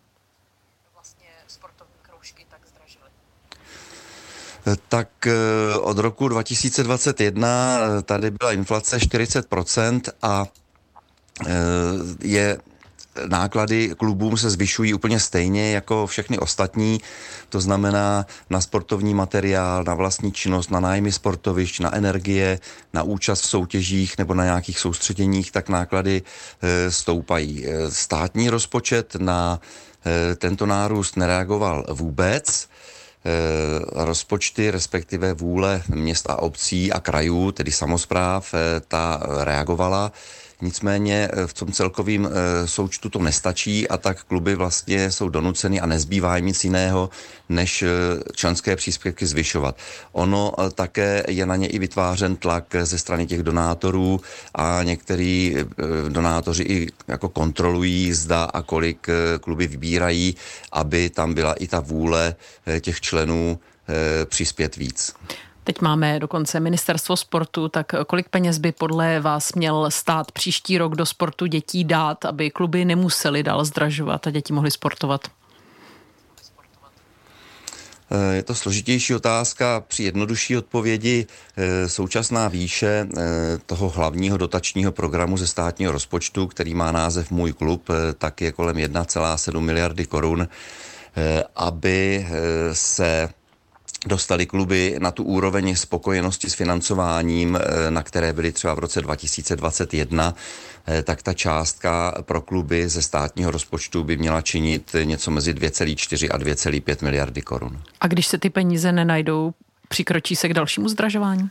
Tak od roku dva tisíce dvacet jedna tady byla inflace čtyřicet procent a je náklady klubům se zvyšují úplně stejně jako všechny ostatní, to znamená na sportovní materiál, na vlastní činnost, na nájmy sportovišť, na energie, na účast v soutěžích nebo na nějakých soustředěních, tak náklady e, stoupají. Státní rozpočet na e, tento nárůst nereagoval vůbec. E, rozpočty, respektive vůle měst a obcí a krajů, tedy samospráv, e, ta reagovala. Nicméně v tom celkovém e, součtu to nestačí a tak kluby vlastně jsou donuceny a nezbývá jim nic jiného, než e, členské příspěvky zvyšovat. Ono e, také je na ně i vytvářen tlak ze strany těch donátorů a některý e, donátoři i jako kontrolují, zda a kolik e, kluby vybírají, aby tam byla i ta vůle e, těch členů e, přispět víc. Teď máme dokonce ministerstvo sportu, tak kolik peněz by podle vás měl stát příští rok do sportu dětí dát, aby kluby nemusely dál zdražovat a děti mohly sportovat? Je to složitější otázka. Při jednodušší odpovědi současná výše toho hlavního dotačního programu ze státního rozpočtu, který má název Můj klub, tak je kolem jedna celá sedm miliardy korun, aby se dostali kluby na tu úroveň spokojenosti s financováním, na které byly třeba v roce dva tisíce dvacet jedna, tak ta částka pro kluby ze státního rozpočtu by měla činit něco mezi dvě celá čtyři a dvě celá pět miliardy korun. A když se ty peníze nenajdou, přikročí se k dalšímu zdražování?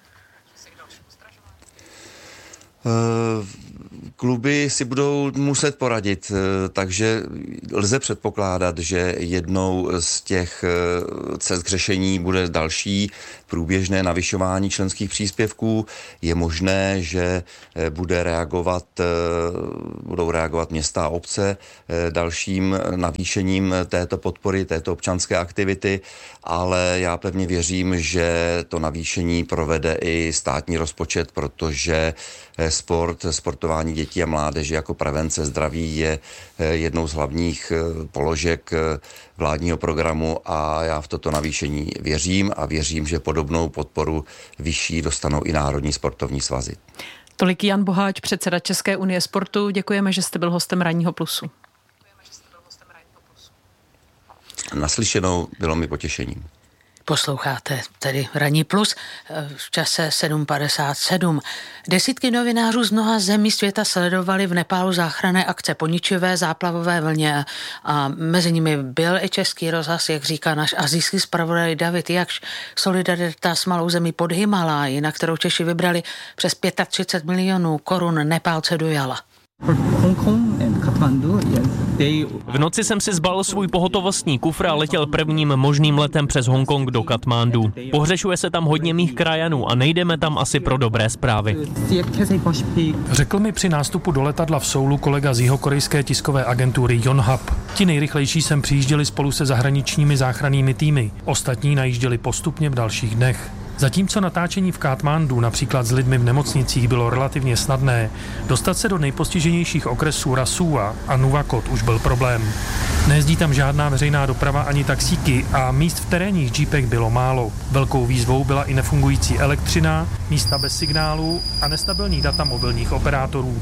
Kluby si budou muset poradit, takže lze předpokládat, že jednou z těch cest k řešení bude další průběžné navyšování členských příspěvků. Je možné, že bude reagovat, budou reagovat města a obce dalším navýšením této podpory, této občanské aktivity, ale já pevně věřím, že to navýšení provede i státní rozpočet, protože sport, sportování dětí a mládeže jako prevence zdraví je jednou z hlavních položek vládního programu a já v toto navýšení věřím a věřím, že podobnou podporu vyšší dostanou i národní sportovní svazy. Tolik Jan Boháč, předseda České unie sportu. Děkujeme, že jste byl hostem Ranního plusu. Naslyšenou, bylo mi potěšením. Posloucháte tedy Ranní plus v čase sedm padesát sedm. Desítky novinářů z mnoha zemí světa sledovali v Nepálu záchranné akce po ničivé záplavové vlně a mezi nimi byl i Český rozhlas, jak říká náš asijský zpravodaj David Jakš. Solidarita s malou zemí pod Himaláji, na kterou Češi vybrali přes třicet pět milionů korun, Nepálce dojala. V noci jsem si zbalil svůj pohotovostní kufr a letěl prvním možným letem přes Hongkong do Katmandu. Pohřešuje se tam hodně mých krajanů a nejdeme tam asi pro dobré zprávy. Řekl mi při nástupu do letadla v Soulu kolega z jihokorejské tiskové agentury Yonhap. Ti nejrychlejší sem přijížděli spolu se zahraničními záchrannými týmy. Ostatní najížděli postupně v dalších dnech. Zatímco natáčení v Katmandu například s lidmi v nemocnicích bylo relativně snadné, dostat se do nejpostiženějších okresů Rasua a Nuwakot už byl problém. Nejezdí tam žádná veřejná doprava ani taxíky a míst v terénních džípech bylo málo. Velkou výzvou byla i nefungující elektřina, místa bez signálu a nestabilní data mobilních operátorů.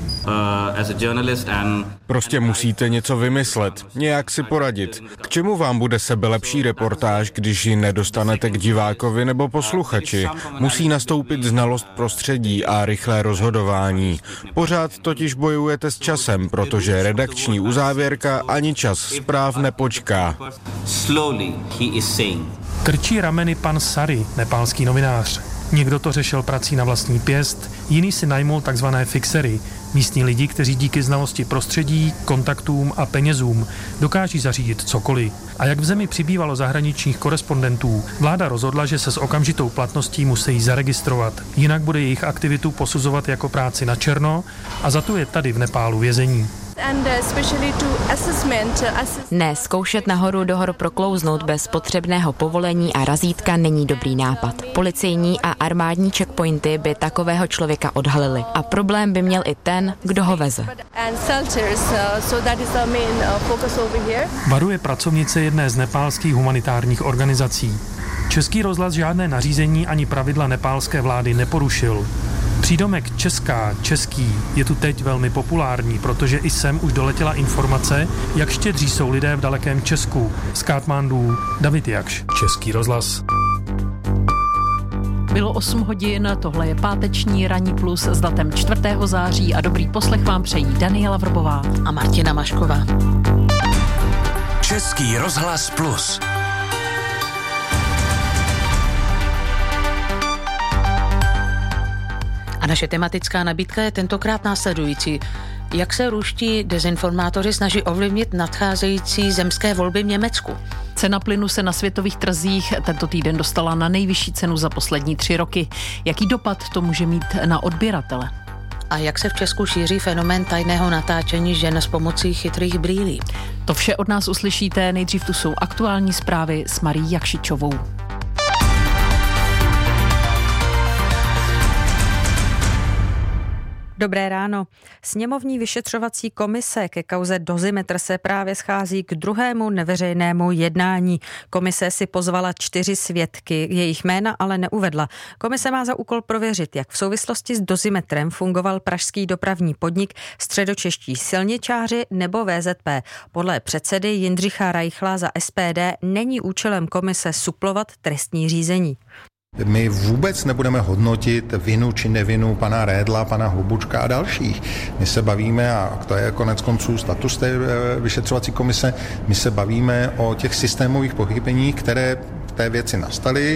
Prostě musíte něco vymyslet, nějak si poradit. K čemu vám bude sebelepší reportáž, když ji nedostanete k divákovi nebo posluchači? Musí nastoupit znalost prostředí a rychlé rozhodování. Pořád totiž bojujete s časem, protože redakční uzávěrka ani čas zpráv nepočká. Krčí rameny pan Sari, nepálský novinář. Někdo to řešil prací na vlastní pěst, jiný si najmul takzvané fixery, místní lidi, kteří díky znalosti prostředí, kontaktům a penězům dokáží zařídit cokoliv. A jak v zemi přibývalo zahraničních korespondentů, vláda rozhodla, že se s okamžitou platností musí zaregistrovat. Jinak bude jejich aktivitu posuzovat jako práci na černo a za to je tady v Nepálu vězení. Ne, zkoušet nahoru do hor proklouznout bez potřebného povolení a razítka není dobrý nápad. Policejní a armádní checkpointy by takového člověka odhalili. A problém by měl i ten, kdo ho veze. Varuje pracovnice jedné z nepálských humanitárních organizací. Český rozhlas žádné nařízení ani pravidla nepálské vlády neporušil. Přídomek česká, český je tu teď velmi populární, protože i sem už doletěla informace, jak štědří jsou lidé v dalekém Česku. Z Katmandu David Jakš, Český rozhlas. Bylo osm hodin, tohle je páteční Ranní plus s datem čtvrtého září a dobrý poslech vám přejí Daniela Vrbová a Martina Mašková. Český rozhlas plus. A naše tematická nabídka je tentokrát následující. Jak se ruští dezinformátoři snaží ovlivnit nadcházející zemské volby v Německu? Cena plynu se na světových trzích tento týden dostala na nejvyšší cenu za poslední tři roky. Jaký dopad to může mít na odběratele? A jak se v Česku šíří fenomén tajného natáčení žen s pomocí chytrých brýlí? To vše od nás uslyšíte, nejdřív tu jsou aktuální zprávy s Marí Jakšičovou. Dobré ráno. Sněmovní vyšetřovací komise ke kauze Dozimetr se právě schází k druhému neveřejnému jednání. Komise si pozvala čtyři svědky, jejich jména ale neuvedla. Komise má za úkol prověřit, jak v souvislosti s Dozimetrem fungoval pražský dopravní podnik, středočeští silničáři nebo V Z P. Podle předsedy Jindřicha Reichla za S P D není účelem komise suplovat trestní řízení. My vůbec nebudeme hodnotit vinu či nevinu pana Redla, pana Hlubučka a dalších. My se bavíme, a to je konec konců status té vyšetřovací komise, my se bavíme o těch systémových pochybeních, které v té věci nastaly,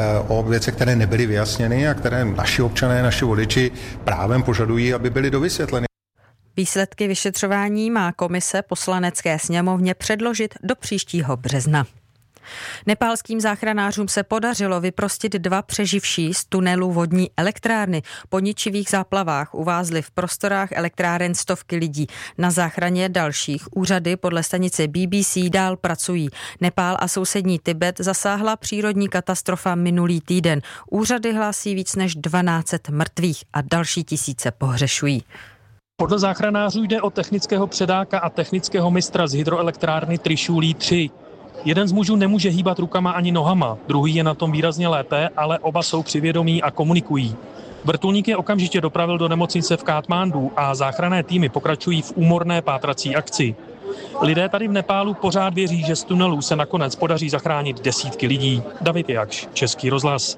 o věcech, které nebyly vyjasněny a které naši občané, naši voliči právem požadují, aby byly dovysvětleny. Výsledky vyšetřování má komise Poslanecké sněmovně předložit do příštího března. Nepálským záchranářům se podařilo vyprostit dva přeživší z tunelu vodní elektrárny. Po ničivých záplavách uvázly v prostorách elektráren stovky lidí. Na záchraně dalších úřady podle stanice B B C dál pracují. Nepál a sousední Tibet zasáhla přírodní katastrofa minulý týden. Úřady hlásí víc než dvanáct set mrtvých a další tisíce pohřešují. Podle záchranářů jde o technického předáka a technického mistra z hydroelektrárny Trišulí tři. Jeden z mužů nemůže hýbat rukama ani nohama, druhý je na tom výrazně lépe, ale oba jsou při vědomí a komunikují. Vrtulník je okamžitě dopravil do nemocnice v Katmandu a záchranné týmy pokračují v úmorné pátrací akci. Lidé tady v Nepálu pořád věří, že z tunelů se nakonec podaří zachránit desítky lidí. David Jakš, Český rozhlas.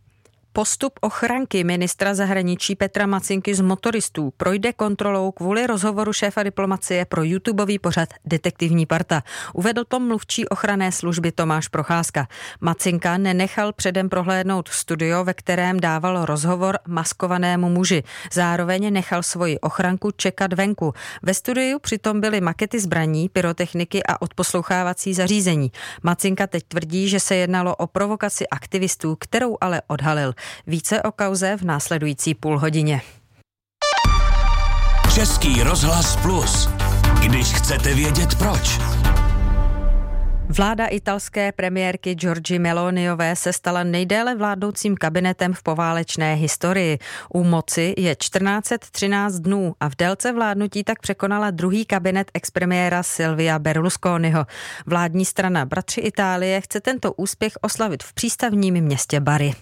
Postup ochranky ministra zahraničí Petra Macinky z motoristů projde kontrolou kvůli rozhovoru šéfa diplomacie pro YouTubeový pořad Detektivní parta. Uvedl to mluvčí ochranné služby Tomáš Procházka. Macinka nenechal předem prohlédnout studio, ve kterém dával rozhovor maskovanému muži. Zároveň nechal svoji ochranku čekat venku. Ve studiu přitom byly makety zbraní, pyrotechniky a odposlouchávací zařízení. Macinka teď tvrdí, že se jednalo o provokaci aktivistů, kterou ale odhalil. Více o kauze v následující půlhodině. Český rozhlas Plus. Když chcete vědět proč. Vláda italské premiérky Giorgie Meloniové se stala nejdéle vládnoucím kabinetem v poválečné historii. U moci je čtrnáct set třináct dnů a v délce vládnutí tak překonala druhý kabinet expremiéra Silvia Berlusconiho. Vládní strana Bratři Itálie chce tento úspěch oslavit v přístavním městě Bari.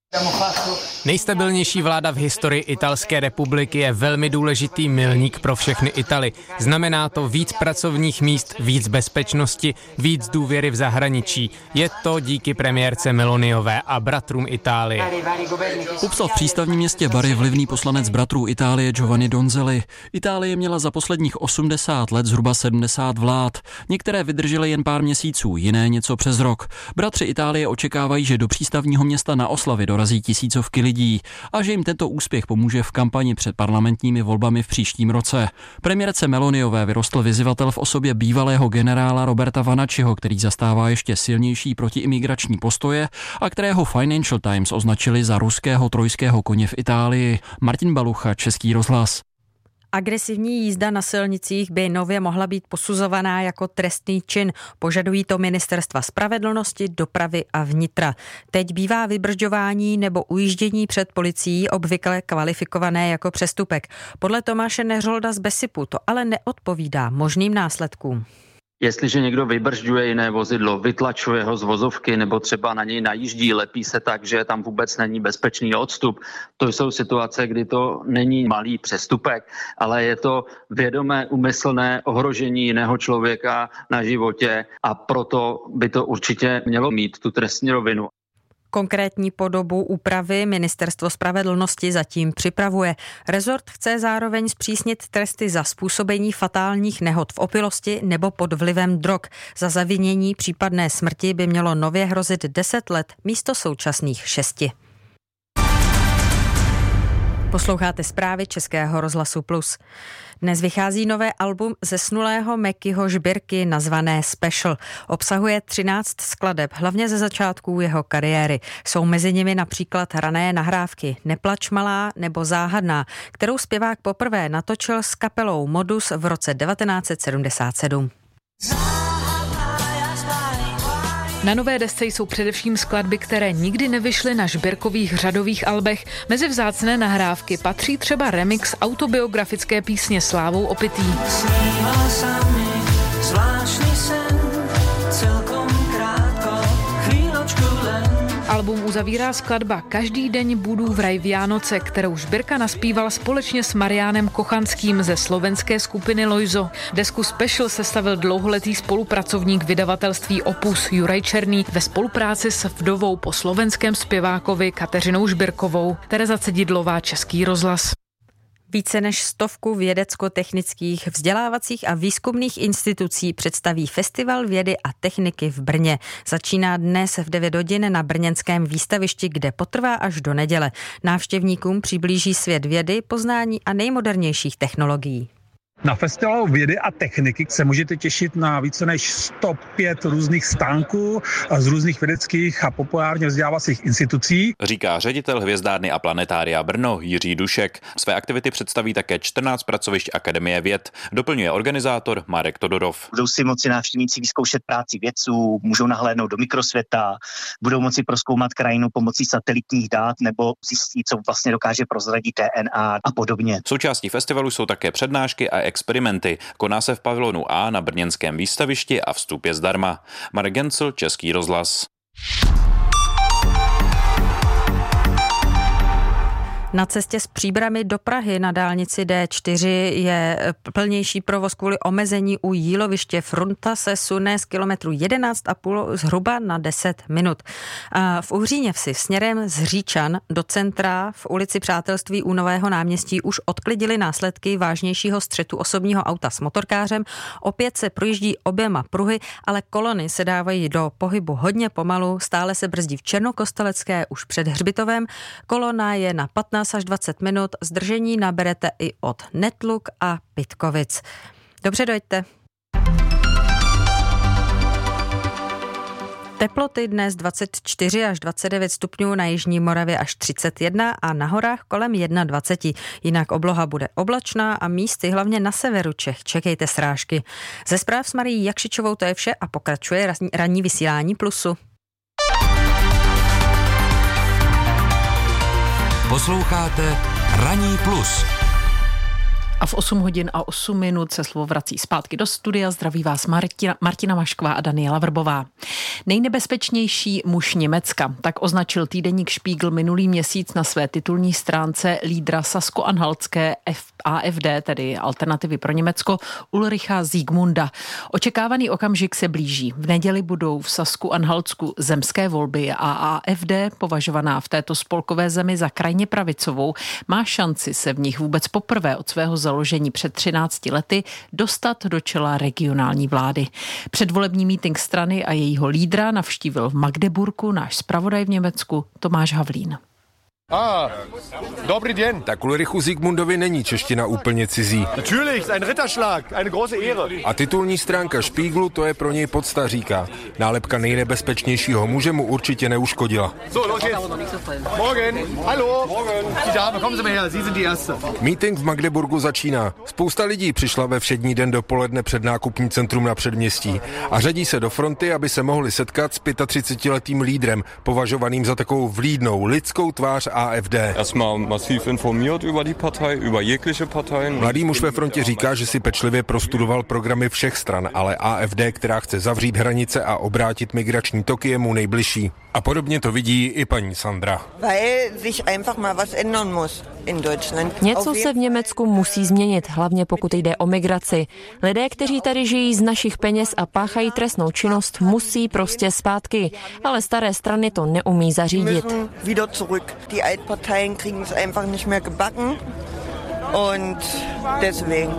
Nejstabilnější vláda v historii Italské republiky je velmi důležitý milník pro všechny Italy. Znamená to víc pracovních míst, víc bezpečnosti, víc důvěry v zahraničí. Je to díky premiérce Meloniové a bratrům Itálie. Popsal v přístavním městě Bari vlivný poslanec bratrů Itálie Giovanni Donzelli. Itálie měla za posledních osmdesát let zhruba sedmdesát vlád. Některé vydržely jen pár měsíců, jiné něco přes rok. Bratři Itálie očekávají, že do přístavního města na oslavy dorazí tisícovky lidí a že jim tento úspěch pomůže v kampani před parlamentními volbami v příštím roce. Premiérce Meloniové vyrostl vyzývatel v osobě bývalého generála Roberta Vanacciho, který zastává ještě silnější protiimigrační postoje a kterého Financial Times označili za ruského trojského koně v Itálii. Martin Balucha, Český rozhlas. Agresivní jízda na silnicích by nově mohla být posuzovaná jako trestný čin. Požadují to ministerstva spravedlnosti, dopravy a vnitra. Teď bývá vybržďování nebo ujíždění před policií obvykle kvalifikované jako přestupek. Podle Tomáše Neřolda z Besipu to ale neodpovídá možným následkům. Jestliže někdo vybržďuje jiné vozidlo, vytlačuje ho z vozovky nebo třeba na něj najíždí, lepí se tak, že tam vůbec není bezpečný odstup, to jsou situace, kdy to není malý přestupek, ale je to vědomé, úmyslné ohrožení jiného člověka na životě a proto by to určitě mělo mít tu trestní rovinu. Konkrétní podobu úpravy Ministerstvo spravedlnosti zatím připravuje. Rezort chce zároveň zpřísnit tresty za způsobení fatálních nehod v opilosti nebo pod vlivem drog. Za zavinění případné smrti by mělo nově hrozit deset let místo současných šesti. Posloucháte zprávy Českého rozhlasu Plus. Dnes vychází nové album zesnulého Mekyho Žbirky nazvané Special. Obsahuje třináct skladeb, hlavně ze začátků jeho kariéry. Jsou mezi nimi například rané nahrávky Neplač malá nebo Záhadná, kterou zpěvák poprvé natočil s kapelou Modus v roce devatenáct set sedmdesát sedm. Na nové desce jsou především skladby, které nikdy nevyšly na Žbirkových řadových albech. Mezi vzácné nahrávky patří třeba remix autobiografické písně Slávou opitý. Album uzavírá skladba Každý deň budu v raj Vianoce, kterou Žbirka naspíval společně s Mariánem Kochanským ze slovenské skupiny Lojzo. Desku Special sestavil dlouholetý spolupracovník vydavatelství Opus Juraj Černý ve spolupráci s vdovou po slovenském zpěvákovi Kateřinou Žbirkovou. Tereza Cedidlová, Český rozhlas. Více než stovku vědecko-technických, vzdělávacích a výzkumných institucí představí Festival vědy a techniky v Brně. Začíná dnes v devět hodin na brněnském výstavišti, kde potrvá až do neděle. Návštěvníkům přiblíží svět vědy, poznání a nejmodernějších technologií. Na festivalu vědy a techniky se můžete těšit na více než sto pět různých stánků z různých vědeckých a populárně vzdělávacích institucí. Říká ředitel Hvězdárny a planetária Brno Jiří Dušek. Své aktivity představí také čtrnáct pracovišť Akademie věd. Doplňuje organizátor Marek Todorov. Budou si moci návštěvníci vyzkoušet práci vědců, můžou nahlédnout do mikrosvěta, budou moci prozkoumat krajinu pomocí satelitních dát nebo zjistit, co vlastně dokáže prozradit D N A a podobně. Součástí festivalu jsou také přednášky a experimenty. Koná se v pavilonu A na brněnském výstavišti a vstup je zdarma. Marek Gencel, Český rozhlas. Na cestě z Příbrami do Prahy na dálnici D čtyři je plnější provoz kvůli omezení u jíloviště. Fronta se sune z kilometru jedenáct a půl zhruba na deset minut. V Uhříněvsi směrem z Říčan do centra v ulici Přátelství u Nového náměstí už odklidili následky vážnějšího střetu osobního auta s motorkářem. Opět se projíždí oběma pruhy, ale kolony se dávají do pohybu hodně pomalu. Stále se brzdí v Černokostelecké už před Hřbitovem. Kolona je na patnáct až dvacet minut, zdržení naberete i od Netluk a Pitkovic. Dobře, dojďte. Teploty dnes dvacet čtyři až dvacet devět stupňů, na jižní Moravě až třicet jedna a na horách kolem dvacet jedna. Jinak obloha bude oblačná a místy hlavně na severu Čech čekejte srážky. Ze zpráv s Marií Jakšičovou to je vše a pokračuje ranní vysílání Plusu. Posloucháte Ranní plus. A v osm hodin a osm minut se slovo vrací zpátky do studia. Zdraví vás Martina, Martina Mašková a Daniela Vrbová. Nejnebezpečnější muž Německa, tak označil týdeník Spiegel minulý měsíc na své titulní stránce lídra sasko-anhaltské A F D, tedy Alternativy pro Německo, Ulricha Siegmunda. Očekávaný okamžik se blíží. V neděli budou v Sasku-Anhaltsku zemské volby a A F D, považovaná v této spolkové zemi za krajně pravicovou, má šanci se v nich vůbec poprvé od svého založení před třinácti lety dostat do čela regionální vlády. Předvolební mítink strany a jejího lídra navštívil v Magdeburku náš zpravodaj v Německu Tomáš Havlín. Ah, dobrý den. Tak Ulrichu Siegmundovi není čeština úplně cizí. Natürlich, ein Ritterschlag, eine große Ehre. A titulní stránka Spiegelu, to je pro něj podsta, říká. Nálepka nejnebezpečnějšího muže mu určitě neuškodila. So, los geht's. Morgen. Hallo. Morgen. Die Dame, kommen Sie mal her, Sie sind die Erste. Meeting v Magdeburgu začíná. Spousta lidí přišla ve všední den dopoledne před nákupní centrum na předměstí a řadí se do fronty, aby se mohli setkat s třicetiletým lídrem, považovaným za takovou vlídnou lidskou tvář A F D. Erstmal massiv informiert über die Partei, über jegliche Parteien. Mladý muž ve frontě říká, že si pečlivě prostudoval programy všech stran, ale A F D, která chce zavřít hranice a obrátit migrační toky, je mu nejbližší. A podobně to vidí i paní Sandra. Něco se v Německu musí změnit, hlavně pokud jde o migraci. Lidé, kteří tady žijí z našich peněz a páchají trestnou činnost, musí prostě zpátky, ale staré strany to neumí zařídit. Und deswegen.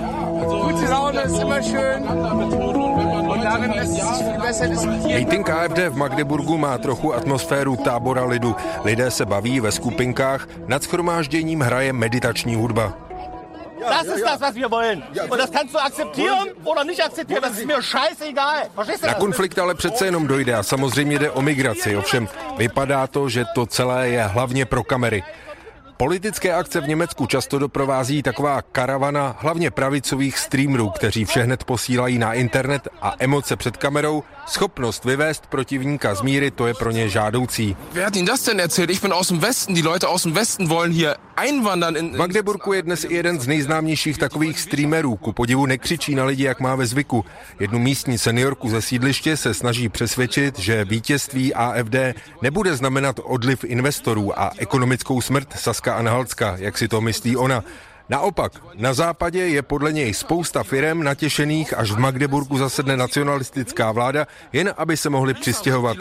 Meeting A F D v Magdeburgu má trochu atmosféru tábora lidu. Lidé se baví ve skupinkách, nad shromážděním hraje meditační hudba. Das ist das, was wir wollen. Und das kannst du akzeptieren oder nicht akzeptieren. Das ist mir scheißegal. Verstehst du Na das? konflikt ale přece jenom dojde a samozřejmě jde o migraci. Ovšem vypadá to, že to celé je hlavně pro kamery. Politické akce v Německu často doprovází taková karavana hlavně pravicových streamerů, kteří vše hned posílají na internet a emoce před kamerou, schopnost vyvést protivníka z míry, to je pro ně žádoucí. Wer hat Ihnen das denn erzählt? Ich bin aus dem Westen, die Leute aus dem Westen wollen hier einwandern in... V Magdeburgu je dnes jeden z nejznámějších takových streamerů, ku podivu nekřičí na lidi, jak má ve zvyku. Jednu místní seniorku ze sídliště se snaží přesvědčit, že vítězství A F D nebude znamenat odliv investorů a ekonomickou smrt Saska-Anhaltska, jak si to myslí ona. Naopak, na západě je podle něj spousta firem natěšených, až v Magdeburgu zasedne nacionalistická vláda, jen aby se mohli přistěhovat.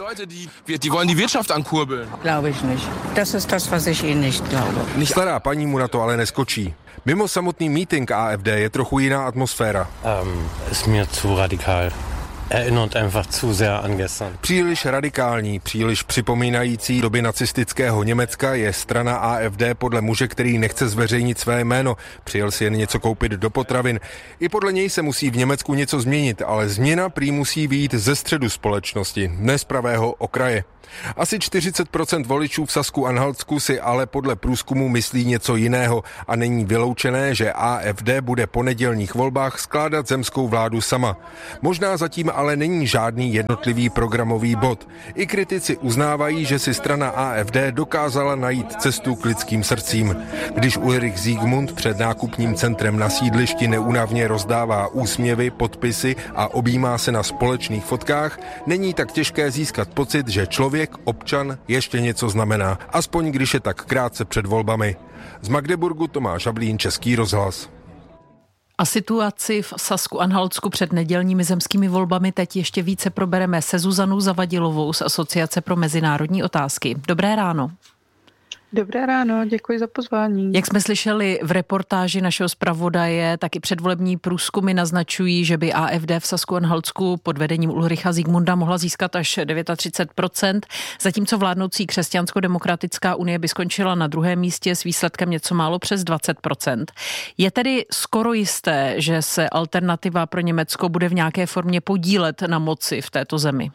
Stará paní mu na to ale neskočí. Mimo samotný meeting A F D je trochu jiná atmosféra. Um, ist mir zu radikál. Erinnert einfach zu sehr an gestern. Příliš radikální, příliš připomínající doby nacistického Německa je strana A F D podle muže, který nechce zveřejnit své jméno. Přijel si jen něco koupit do potravin. I podle něj se musí v Německu něco změnit, ale změna prý musí vyjít ze středu společnosti, ne z pravého okraje. Asi čtyřicet procent voličů v Sasku-Anhaltsku si ale podle průzkumu myslí něco jiného a není vyloučené, že A F D bude po nedělních volbách skládat zemskou vládu sama. Možná zatím ale není žádný jednotlivý programový bod. I kritici uznávají, že si strana A F D dokázala najít cestu k lidským srdcím. Když Ulrich Siegmund před nákupním centrem na sídlišti neúnavně rozdává úsměvy, podpisy a objímá se na společných fotkách, není tak těžké získat pocit, že člověk občan ještě něco znamená, aspoň když je tak krátce před volbami. Z Magdeburgu Tomáš Hablín, Český rozhlas. A situaci v Sasku-Anhaltsku před nedělními zemskými volbami teď ještě více probereme se Zuzanou Zavadilovou z Asociace pro mezinárodní otázky. Dobré ráno. Dobré ráno, děkuji za pozvání. Jak jsme slyšeli v reportáži našeho zpravodaje, tak i předvolební průzkumy naznačují, že by A F D v Sasku-Anhaltsku pod vedením Ulricha Siegmunda mohla získat až třicet devět procent, zatímco vládnoucí Křesťansko-demokratická unie by skončila na druhém místě s výsledkem něco málo přes dvacet procent. Je tedy skoro jisté, že se Alternativa pro Německo bude v nějaké formě podílet na moci v této zemi?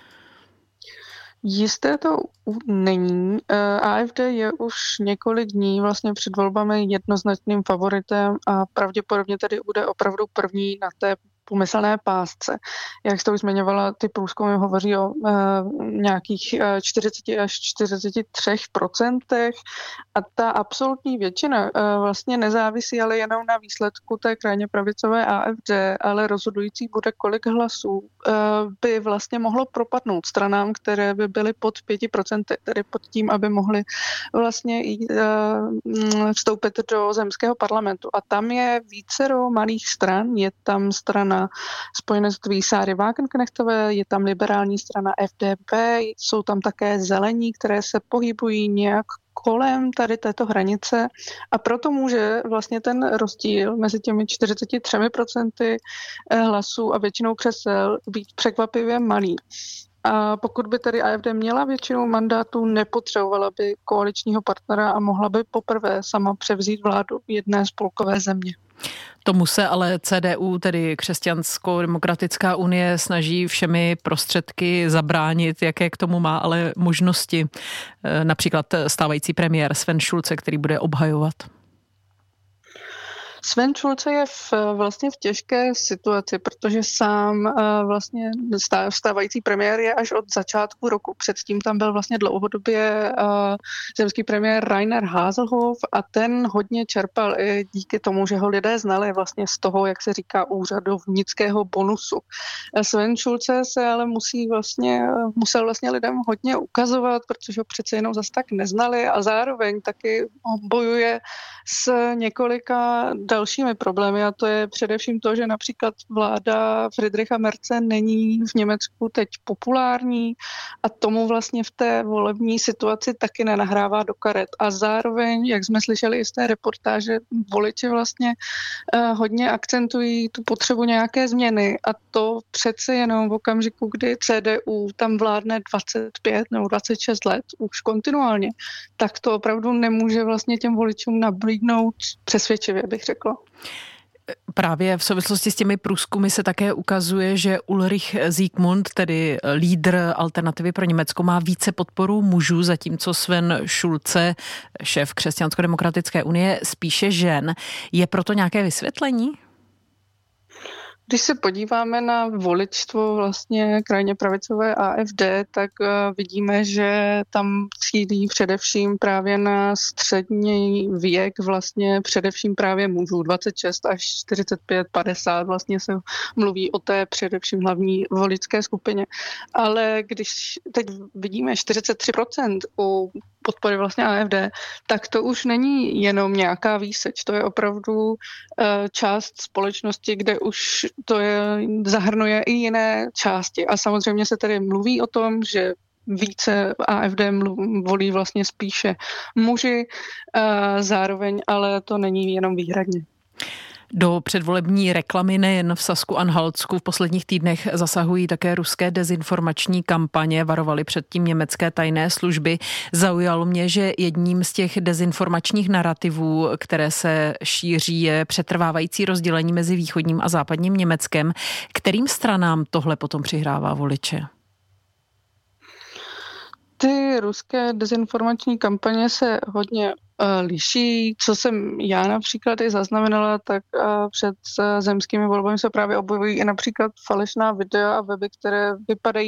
Jisté to není. A F D je už několik dní vlastně před volbami jednoznačným favoritem a pravděpodobně tedy bude opravdu první na té pomyslné pásce. Jak jste už zmiňovala, ty průzkumy hovoří o e, nějakých čtyřicet až čtyřicet tři procentech a ta absolutní většina e, vlastně nezávisí ale jenom na výsledku té krajně pravicové A F D, ale rozhodující bude, kolik hlasů e, by vlastně mohlo propadnout stranám, které by byly pod pěti procenty, tedy pod tím, aby mohly vlastně e, vstoupit do zemského parlamentu. A tam je vícero malých stran, je tam strana spojenectví Sáry Wagenknechtové, je tam liberální strana F D P, jsou tam také zelení, které se pohybují nějak kolem tady této hranice a proto může vlastně ten rozdíl mezi těmi čtyřicet tři procenty hlasů a většinou křesel být překvapivě malý. A pokud by tedy A F D měla většinu mandátů, nepotřebovala by koaličního partnera a mohla by poprvé sama převzít vládu jedné spolkové země. Tomu se ale C D U, tedy Křesťansko-demokratická unie, snaží všemi prostředky zabránit, jaké k tomu má ale možnosti. Například stávající premiér Sven Schulze, který bude obhajovat. Sven Schulze je v, vlastně v těžké situaci, protože sám vlastně stávající premiér je až od začátku roku. Předtím tam byl vlastně dlouhodobě zemský premiér Rainer Haselhoff a ten hodně čerpal i díky tomu, že ho lidé znali vlastně z toho, jak se říká, úřadovnického bonusu. Sven Schulze se ale musí vlastně, musel vlastně lidem hodně ukazovat, protože ho přece jenom zas tak neznali a zároveň taky bojuje s několika dalšími problémy a to je především to, že například vláda Friedricha Merze není v Německu teď populární a tomu vlastně v té volební situaci taky nenahrává do karet. A zároveň, jak jsme slyšeli i z té reportáže, voliči vlastně eh, hodně akcentují tu potřebu nějaké změny a to přece jenom v okamžiku, kdy C D U tam vládne dvacet pět nebo dvacet šest let už kontinuálně, tak to opravdu nemůže vlastně těm voličům nabídnout přesvědčivě, bych řekla. Právě v souvislosti s těmi průzkumy se také ukazuje, že Ulrich Siegmund, tedy lídr Alternativy pro Německo, má více podporu mužů, zatímco Sven Schulze, šéf Křesťansko-demokratické unie, spíše žen. Je proto nějaké vysvětlení? Když se podíváme na voličstvo vlastně krajně pravicové A F D, tak uh, vidíme, že tam cílí především právě na střední věk vlastně především právě mužů. dvacet šest až čtyřicet pět, padesát vlastně se mluví o té především hlavní voličské skupině. Ale když teď vidíme čtyřicet tři procent u podpory vlastně A F D, tak to už není jenom nějaká výseč, to je opravdu uh, část společnosti, kde už to je, zahrnuje i jiné části. A samozřejmě se tady mluví o tom, že více A F D mluv, volí vlastně spíše muži, uh, zároveň, ale to není jenom výhradně. Do předvolební reklamy nejen v Sasku-Anhaltsku v posledních týdnech zasahují také ruské dezinformační kampaně, varovaly předtím německé tajné služby. Zaujalo mě, že jedním z těch dezinformačních narrativů, které se šíří, je přetrvávající rozdělení mezi východním a západním Německem. Kterým stranám tohle potom přihrává voliče? Ty ruské dezinformační kampaně se hodně uh, liší. Co jsem já například i zaznamenala, tak uh, před uh, zemskými volbami se právě objevují i například falešná videa a weby, které vypadají